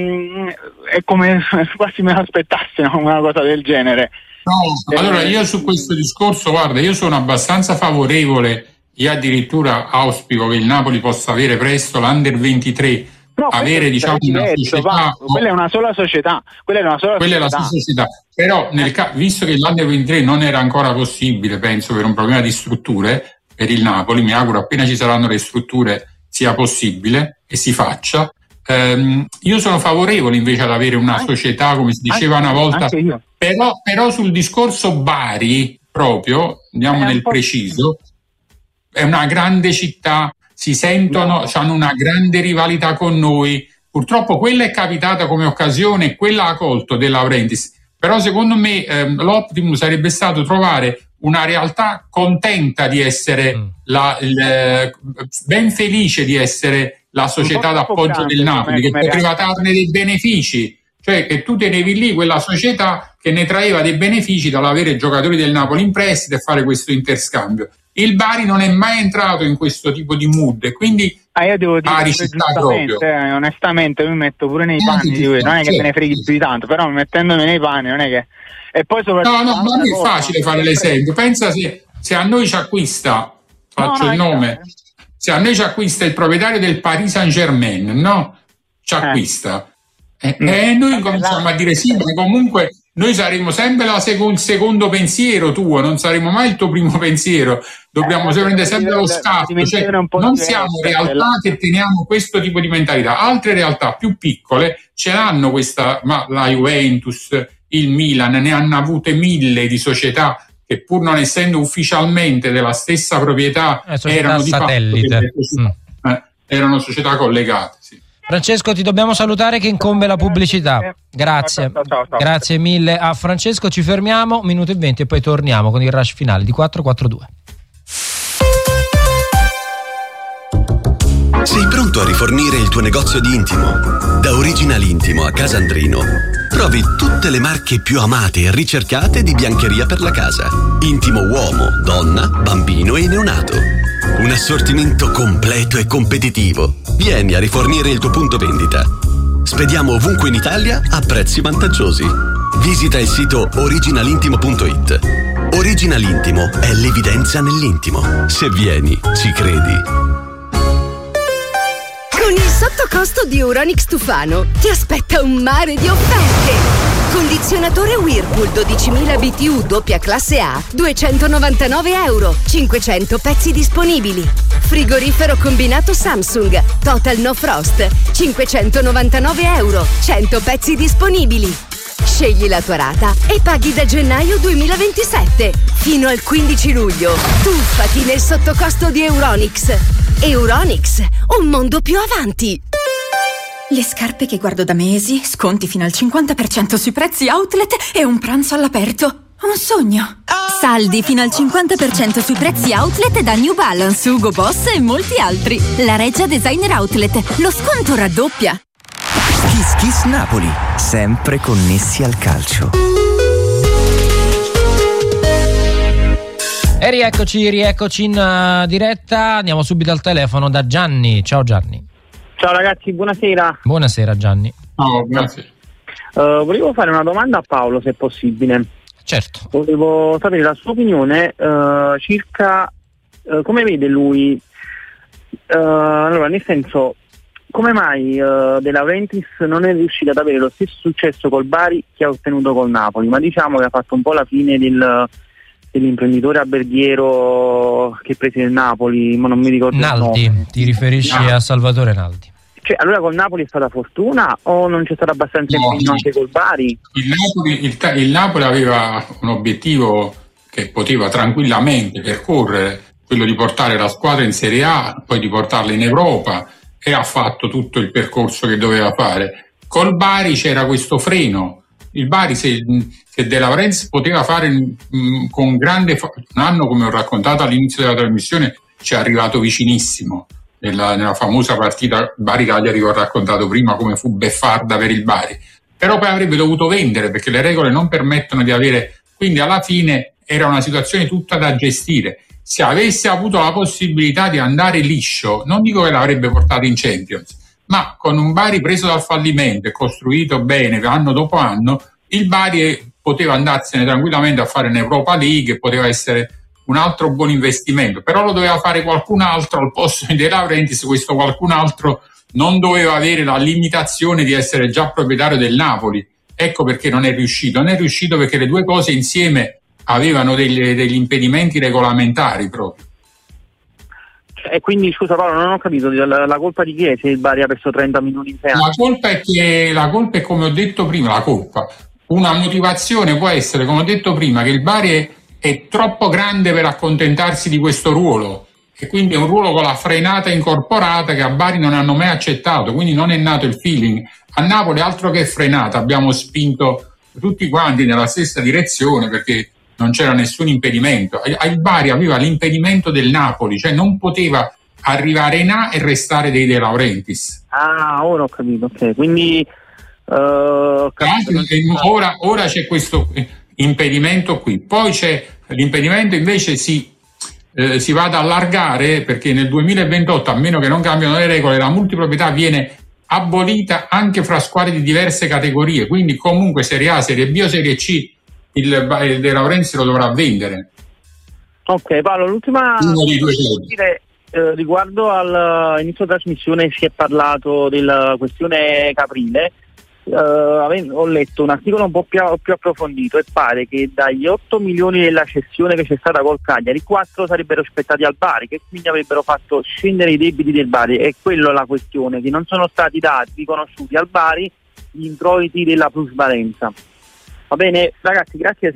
è come quasi me l'aspettassero una cosa del genere. No, allora io su questo discorso, guarda, io sono abbastanza favorevole, io addirittura auspico che il Napoli possa avere presto l'Under 23, avere diciamo una società. Quella è una sola società, quella è la sola società. Però visto che l'Under 23 non era ancora possibile, penso per un problema di strutture per il Napoli, mi auguro appena ci saranno le strutture sia possibile e si faccia. Io sono favorevole invece ad avere una società, come si diceva una volta, però sul discorso Bari proprio, andiamo nel preciso, è una grande città, si sentono, hanno una grande rivalità con noi, purtroppo quella è capitata come occasione, quella ha colto De Laurentiis, però secondo me l'optimum sarebbe stato trovare una realtà contenta di essere ben felice di essere la società d'appoggio del Napoli, che poteva trarne dei benefici, cioè che tu tenevi lì quella società che ne traeva dei benefici dall'avere giocatori del Napoli in prestito e fare questo interscambio. Il Bari non è mai entrato in questo tipo di mood e quindi io devo dire proprio. Onestamente mi metto pure nei panni di lui, non è che me ne freghi più di tanto, però mettendomi nei panni non è che. E poi soprattutto no, non è facile fare l'esempio. Pensa se a noi ci acquista, faccio il nome, se a noi ci acquista il proprietario del Paris Saint-Germain, no? Ci acquista. E noi cominciamo a dire sì, ma comunque noi saremo sempre il secondo pensiero tuo, non saremo mai il tuo primo pensiero, dobbiamo prendere sempre lo scatto, cioè, non siamo realtà che teniamo questo tipo di mentalità. Altre realtà più piccole ce l'hanno questa, ma la Juventus, il Milan, ne hanno avute 1000 di società che pur non essendo ufficialmente della stessa proprietà erano di satellite. Erano società collegate. Sì. Francesco, ti dobbiamo salutare che incombe la pubblicità. Grazie. Ciao. Grazie mille a Francesco. Ci fermiamo, 1 minuto e 20 e poi torniamo con il rush finale di 442. Sei pronto a rifornire il tuo negozio di intimo? Da Original Intimo a Casandrino trovi tutte le marche più amate e ricercate di biancheria per la casa. Intimo uomo, donna, bambino e neonato. Un assortimento completo e competitivo. Vieni a rifornire il tuo punto vendita. Spediamo ovunque in Italia a prezzi vantaggiosi. Visita il sito originalintimo.it. Original Intimo è l'evidenza nell'intimo. Se vieni, ci credi. Con il sottocosto di Euronics Tufano ti aspetta un mare di offerte. Condizionatore Whirlpool 12.000 BTU doppia classe A, €299, 500 pezzi disponibili. Frigorifero combinato Samsung Total No Frost, €599, 100 pezzi disponibili. Scegli la tua rata e paghi da gennaio 2027. Fino al 15 luglio. Tuffati nel sottocosto di Euronics. Euronics, un mondo più avanti. Le scarpe che guardo da mesi, sconti fino al 50% sui prezzi outlet e un pranzo all'aperto. Un sogno. Saldi fino al 50% sui prezzi outlet da New Balance, Hugo Boss e molti altri. La Reggia Designer Outlet, lo sconto raddoppia. Kiss Kiss Napoli, sempre connessi al calcio. E rieccoci in diretta. Andiamo subito al telefono da Gianni. Ciao Gianni. Ciao ragazzi, buonasera. Buonasera Gianni. Ciao, grazie. Volevo fare una domanda a Paolo, se è possibile. Certo. Volevo sapere la sua opinione circa come vede lui, allora nel senso, come mai De Laurentiis non è riuscito ad avere lo stesso successo col Bari che ha ottenuto col Napoli, ma diciamo che ha fatto un po' la fine dell'imprenditore alberghiero che prese il Napoli, ma non mi ricordo Naldi, il nome. ti riferisci a Salvatore Naldi? Cioè, allora col Napoli è stata fortuna o non c'è stato abbastanza impegno anche col Bari? Il Napoli aveva un obiettivo che poteva tranquillamente percorrere, quello di portare la squadra in Serie A, poi di portarla in Europa, e ha fatto tutto il percorso che doveva fare. Col Bari c'era questo freno. Il Bari, se De Laurentiis poteva fare con grande un anno, come ho raccontato all'inizio della trasmissione, ci è arrivato vicinissimo. Nella famosa partita Bari-Cagliari, ho raccontato prima come fu beffarda per il Bari, però poi avrebbe dovuto vendere perché le regole non permettono di avere, quindi alla fine era una situazione tutta da gestire. Se avesse avuto la possibilità di andare liscio, non dico che l'avrebbe portato in Champions, ma con un Bari preso dal fallimento e costruito bene anno dopo anno, il Bari poteva andarsene tranquillamente a fare un'Europa League, poteva essere un altro buon investimento, però lo doveva fare qualcun altro al posto di De Laurentiis. Questo qualcun altro non doveva avere la limitazione di essere già proprietario del Napoli. Ecco perché non è riuscito perché le due cose insieme avevano degli impedimenti regolamentari proprio. E quindi, scusa Paolo, non ho capito, la colpa di chi è se il Bari ha perso 30 minuti in 6 anni? La colpa è come ho detto prima, una motivazione può essere, come ho detto prima, che il Bari è troppo grande per accontentarsi di questo ruolo, e quindi è un ruolo con la frenata incorporata che a Bari non hanno mai accettato, quindi non è nato il feeling. A Napoli altro che frenata, abbiamo spinto tutti quanti nella stessa direzione perché non c'era nessun impedimento. Il Bari aveva l'impedimento del Napoli, cioè non poteva arrivare in A e restare dei De Laurentiis. Ah, ora ho capito, ok, quindi ora c'è questo impedimento qui, poi c'è l'impedimento invece si va ad allargare perché nel 2028, a meno che non cambiano le regole, la multiproprietà viene abolita anche fra squadre di diverse categorie, quindi comunque Serie A, Serie B o Serie C il De Laurentiis lo dovrà vendere. Ok Paolo, l'ultima riguardo all'inizio della trasmissione si è parlato della questione Caprile. Ho letto un articolo un po' più approfondito e pare che dagli 8 milioni della cessione che c'è stata col Cagliari, 4 sarebbero aspettati al Bari, che quindi avrebbero fatto scendere i debiti del Bari. E quello è la questione, che non sono stati dati, riconosciuti al Bari gli introiti della plusvalenza. Va bene ragazzi, grazie.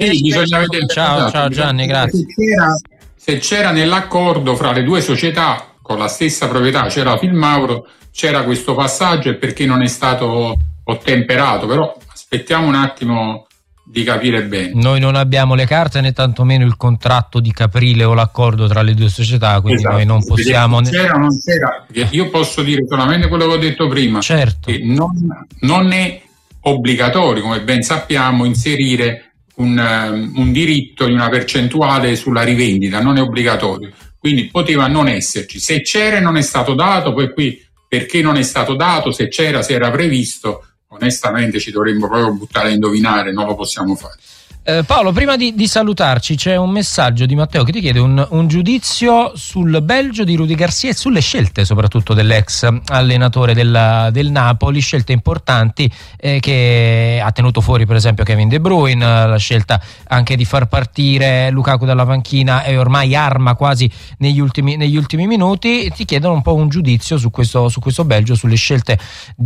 Ciao Gianni, grazie. Se c'era nell'accordo fra le due società con la stessa proprietà, c'era Filmauro, c'era questo passaggio, e perché non è stato ottemperato, però aspettiamo un attimo di capire bene. Noi non abbiamo le carte né tantomeno il contratto di Caprile o l'accordo tra le due società, quindi esatto. Noi non possiamo. C'era o non c'era, io posso dire solamente quello che ho detto prima, certo. Che non è obbligatorio, come ben sappiamo, inserire un diritto di una percentuale sulla rivendita, non è obbligatorio, quindi poteva non esserci. Se c'era e non è stato dato, poi qui perché non è stato dato, se c'era, se era previsto, onestamente ci dovremmo proprio buttare a indovinare, non lo possiamo fare. Paolo, prima di salutarci c'è un messaggio di Matteo che ti chiede un giudizio sul Belgio di Rudy Garcia e sulle scelte soprattutto dell'ex allenatore del Napoli, scelte importanti che ha tenuto fuori per esempio Kevin De Bruyne, la scelta anche di far partire Lukaku dalla panchina è ormai arma quasi negli ultimi minuti. Ti chiedono un po' un giudizio su questo Belgio, sulle scelte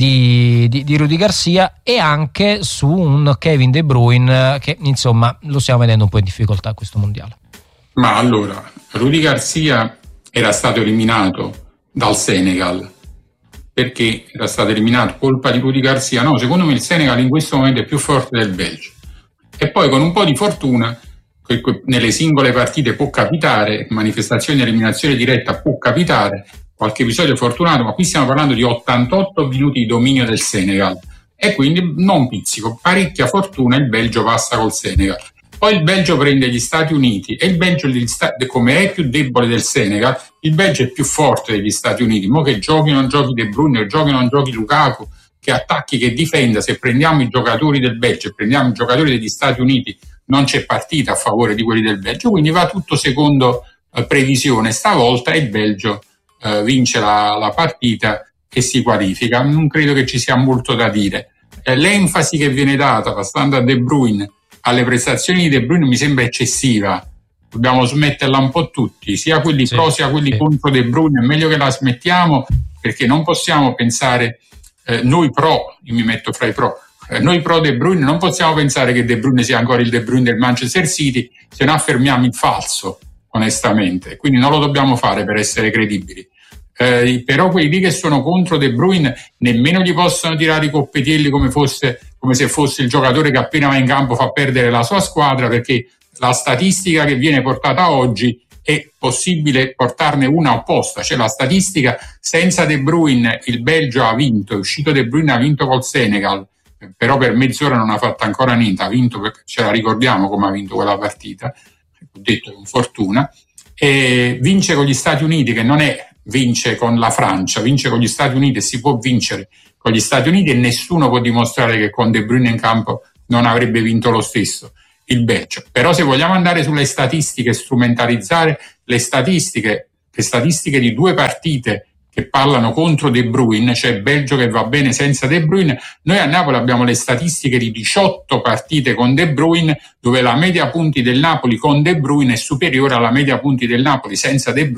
di Rudy Garcia e anche su un Kevin De Bruyne che insomma lo stiamo vedendo un po' in difficoltà questo mondiale. Ma allora, Rudy Garcia era stato eliminato dal Senegal. Perché era stato eliminato? Colpa di Rudy Garcia? No, secondo me il Senegal in questo momento è più forte del Belgio. E poi con un po' di fortuna, nelle singole partite può capitare, manifestazioni di eliminazione diretta può capitare, qualche episodio fortunato, ma qui stiamo parlando di 88 minuti di dominio del Senegal. E quindi non pizzico, parecchia fortuna, il Belgio passa col Senegal. Poi il Belgio prende gli Stati Uniti e il Belgio, come è più debole del Senegal, il Belgio è più forte degli Stati Uniti. Mo che giochi o non giochi De Bruyne, che giochi o non giochi Lukaku, che attacchi, che difenda, se prendiamo i giocatori del Belgio e prendiamo i giocatori degli Stati Uniti non c'è partita a favore di quelli del Belgio, quindi va tutto secondo previsione. Stavolta il Belgio vince la partita che si qualifica. Non credo che ci sia molto da dire. L'enfasi che viene data, passando a De Bruyne, alle prestazioni di De Bruyne mi sembra eccessiva. dobbiamo smetterla un po' tutti, sia quelli pro sia quelli contro De Bruyne. È meglio che la smettiamo, perché non possiamo pensare, noi pro, io mi metto fra i pro, noi pro De Bruyne non possiamo pensare che De Bruyne sia ancora il De Bruyne del Manchester City, se no affermiamo il falso, onestamente, quindi non lo dobbiamo fare per essere credibili. Però quelli che sono contro De Bruyne nemmeno gli possono tirare i coppetielli come se fosse il giocatore che appena va in campo fa perdere la sua squadra, perché la statistica che viene portata oggi è possibile portarne una opposta, cioè la statistica senza De Bruyne il Belgio ha vinto, è uscito De Bruyne, ha vinto col Senegal, però per mezz'ora non ha fatto ancora niente, ha vinto perché ce la ricordiamo come ha vinto quella partita, ho detto con fortuna, e vince con gli Stati Uniti, che non è vince con la Francia, vince con gli Stati Uniti, e si può vincere con gli Stati Uniti, e nessuno può dimostrare che con De Bruyne in campo non avrebbe vinto lo stesso il Belgio. Però se vogliamo andare sulle statistiche, strumentalizzare le statistiche di 2 partite che parlano contro De Bruyne, cioè Belgio che va bene senza De Bruyne, noi a Napoli abbiamo le statistiche di 18 partite con De Bruyne, dove la media punti del Napoli con De Bruyne è superiore alla media punti del Napoli senza De Bruyne